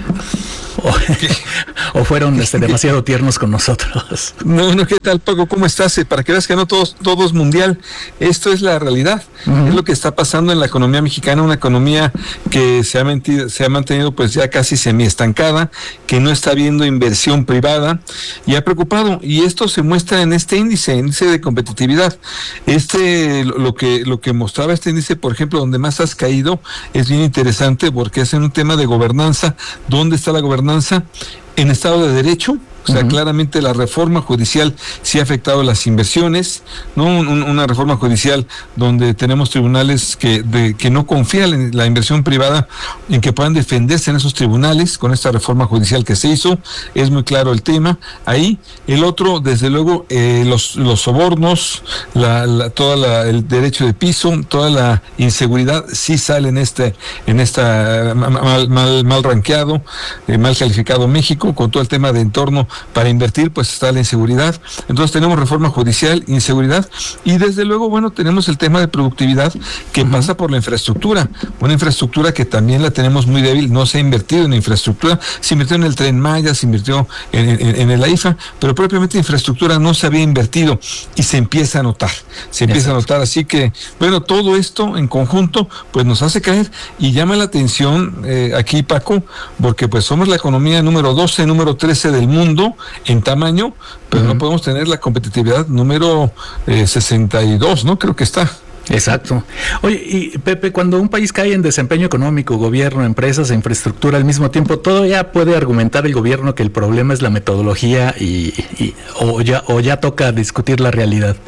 o, o fueron este, demasiado tiernos con nosotros? No, no, ¿qué tal, Paco? ¿Cómo estás? Para que veas que no todos, todo es mundial. Esto es la realidad. Uh-huh. Es lo que está pasando en la economía mexicana, una economía que se ha, mentido, se ha mantenido pues ya casi semiestancada, que no está viendo inversión privada y ha preocupado. Y esto se muestra en este índice, índice de competitividad. Este, lo que, lo que mostraba este índice, por ejemplo, donde más has caído, es bien interesante porque es en un tema de gobernanza. ¿Dónde está la gobernanza? En Estado de Derecho. O sea, uh-huh. claramente la reforma judicial sí ha afectado las inversiones, ¿no? Un, una reforma judicial donde tenemos tribunales que, de, que no confían en la inversión privada, en que puedan defenderse en esos tribunales con esta reforma judicial que se hizo. Es muy claro el tema. Ahí, el otro, desde luego, eh, los, los sobornos, la, la, todo el derecho de piso, toda la inseguridad sí sale en este, en esta mal, mal, mal ranqueado, eh, mal calificado México, con todo el tema de entorno para invertir, pues está la inseguridad. Entonces tenemos reforma judicial, inseguridad y desde luego, bueno, tenemos el tema de productividad que uh-huh. pasa por la infraestructura, una infraestructura que también la tenemos muy débil. No se ha invertido en infraestructura, se invirtió en el Tren Maya, se invirtió en, en, en el AIFA, pero propiamente infraestructura no se había invertido y se empieza a notar, se empieza Exacto. a notar, así que, bueno, todo esto en conjunto, pues nos hace caer y llama la atención eh, aquí, Paco, porque pues somos la economía número doce, número trece del mundo en tamaño, pero uh-huh. no podemos tener la competitividad número eh, sesenta y dos, ¿no? Creo que está. Exacto. Oye, y Pepe, cuando un país cae en desempeño económico, gobierno, empresas e infraestructura al mismo tiempo, ¿todavía puede argumentar el gobierno que el problema es la metodología y, y o ya o ya toca discutir la realidad?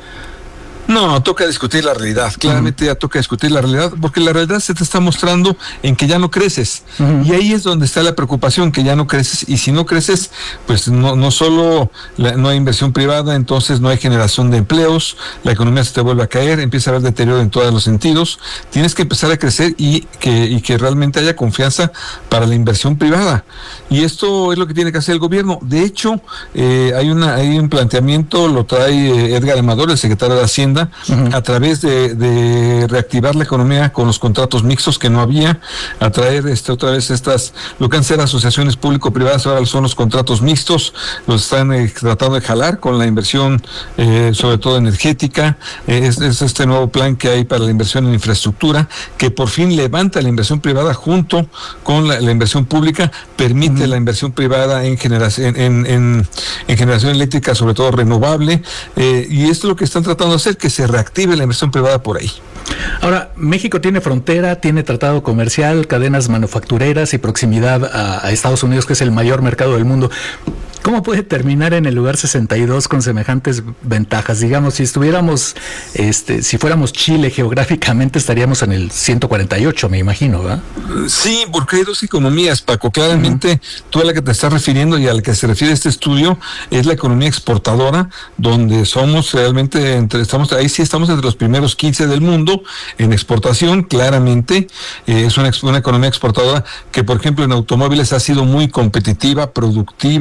No, toca discutir la realidad, claramente uh-huh. ya toca discutir la realidad, porque la realidad se te está mostrando en que ya no creces, uh-huh. y ahí es donde está la preocupación, que ya no creces, y si no creces, pues no, no solo la, no hay inversión privada, entonces no hay generación de empleos, la economía se te vuelve a caer, empieza a haber deterioro en todos los sentidos, tienes que empezar a crecer y que, y que realmente haya confianza para la inversión privada, y esto es lo que tiene que hacer el gobierno. De hecho, eh, hay, una, hay un planteamiento, lo trae eh, Edgar Amador, el secretario de Hacienda, Uh-huh. a través de, de reactivar la economía con los contratos mixtos que no había, a traer este, otra vez estas, lo que han sido asociaciones público-privadas, ahora son los contratos mixtos, los están eh, tratando de jalar con la inversión, eh, sobre todo energética, eh, es, es este nuevo plan que hay para la inversión en infraestructura, que por fin levanta la inversión privada junto con la, la inversión pública, permite uh-huh. la inversión privada en generación, en, en, en generación eléctrica, sobre todo renovable, eh, y esto es lo que están tratando de hacer, que se reactive la inversión privada por ahí. Ahora, México tiene frontera, tiene tratado comercial, cadenas manufactureras y proximidad a, a Estados Unidos, que es el mayor mercado del mundo. ¿Cómo puede terminar en el lugar sesenta y dos con semejantes ventajas? Digamos, si estuviéramos, este, si fuéramos Chile geográficamente, estaríamos en el ciento cuarenta y ocho, me imagino, ¿verdad? Sí, porque hay dos economías, Paco. Claramente, uh-huh. tú a la que te estás refiriendo y a la que se refiere este estudio es la economía exportadora, donde somos realmente, entre, estamos ahí sí estamos entre los primeros quince del mundo en exportación, claramente. Eh, es una, una economía exportadora que, por ejemplo, en automóviles ha sido muy competitiva, productiva,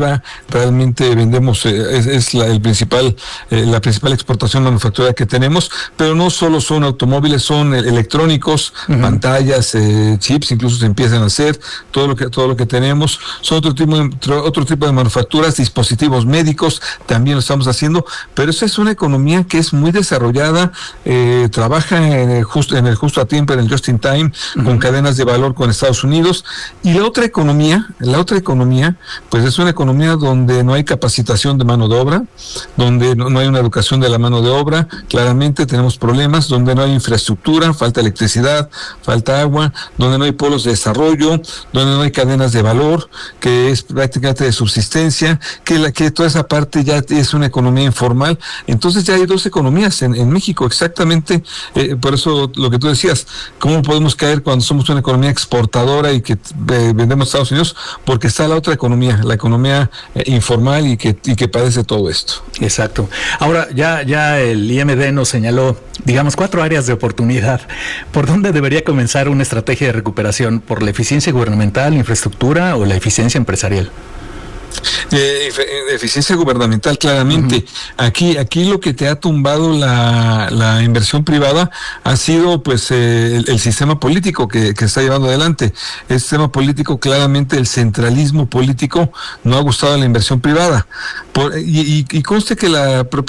realmente vendemos, eh, es, es la, el principal, eh, la principal exportación manufacturera que tenemos, pero no solo son automóviles, son electrónicos, uh-huh. pantallas, eh, chips, incluso se empiezan a hacer, todo lo que, todo lo que tenemos, son otro tipo de, otro tipo de manufacturas, dispositivos médicos, también lo estamos haciendo, pero esa es una economía que es muy desarrollada, eh, trabaja en el, justo, en el justo a tiempo, en el just in time, uh-huh. con cadenas de valor con Estados Unidos, y la otra economía, la otra economía, pues es una economía donde no hay capacitación de mano de obra, donde no, no hay una educación de la mano de obra, claramente tenemos problemas, donde no hay infraestructura, falta electricidad, falta agua, donde no hay polos de desarrollo, donde no hay cadenas de valor, que es prácticamente de subsistencia, que la que toda esa parte ya es una economía informal. Entonces ya hay dos economías en, en México, exactamente, eh, por eso lo que tú decías, ¿cómo podemos caer cuando somos una economía exportadora y que eh, vendemos a Estados Unidos? Porque está la otra economía, la economía eh, informal y que, y que padece todo esto. Exacto. Ahora, ya, ya el I M D nos señaló, digamos, cuatro áreas de oportunidad. ¿Por dónde debería comenzar una estrategia de recuperación? ¿Por la eficiencia gubernamental, infraestructura o la eficiencia empresarial? Eh, eficiencia gubernamental, claramente. Uh-huh. Aquí, aquí lo que te ha tumbado la, la inversión privada ha sido, pues, eh, el, el sistema político que, que está llevando adelante. El sistema político, claramente, el centralismo político no ha gustado a la inversión privada. Por, y, y, y conste que la propia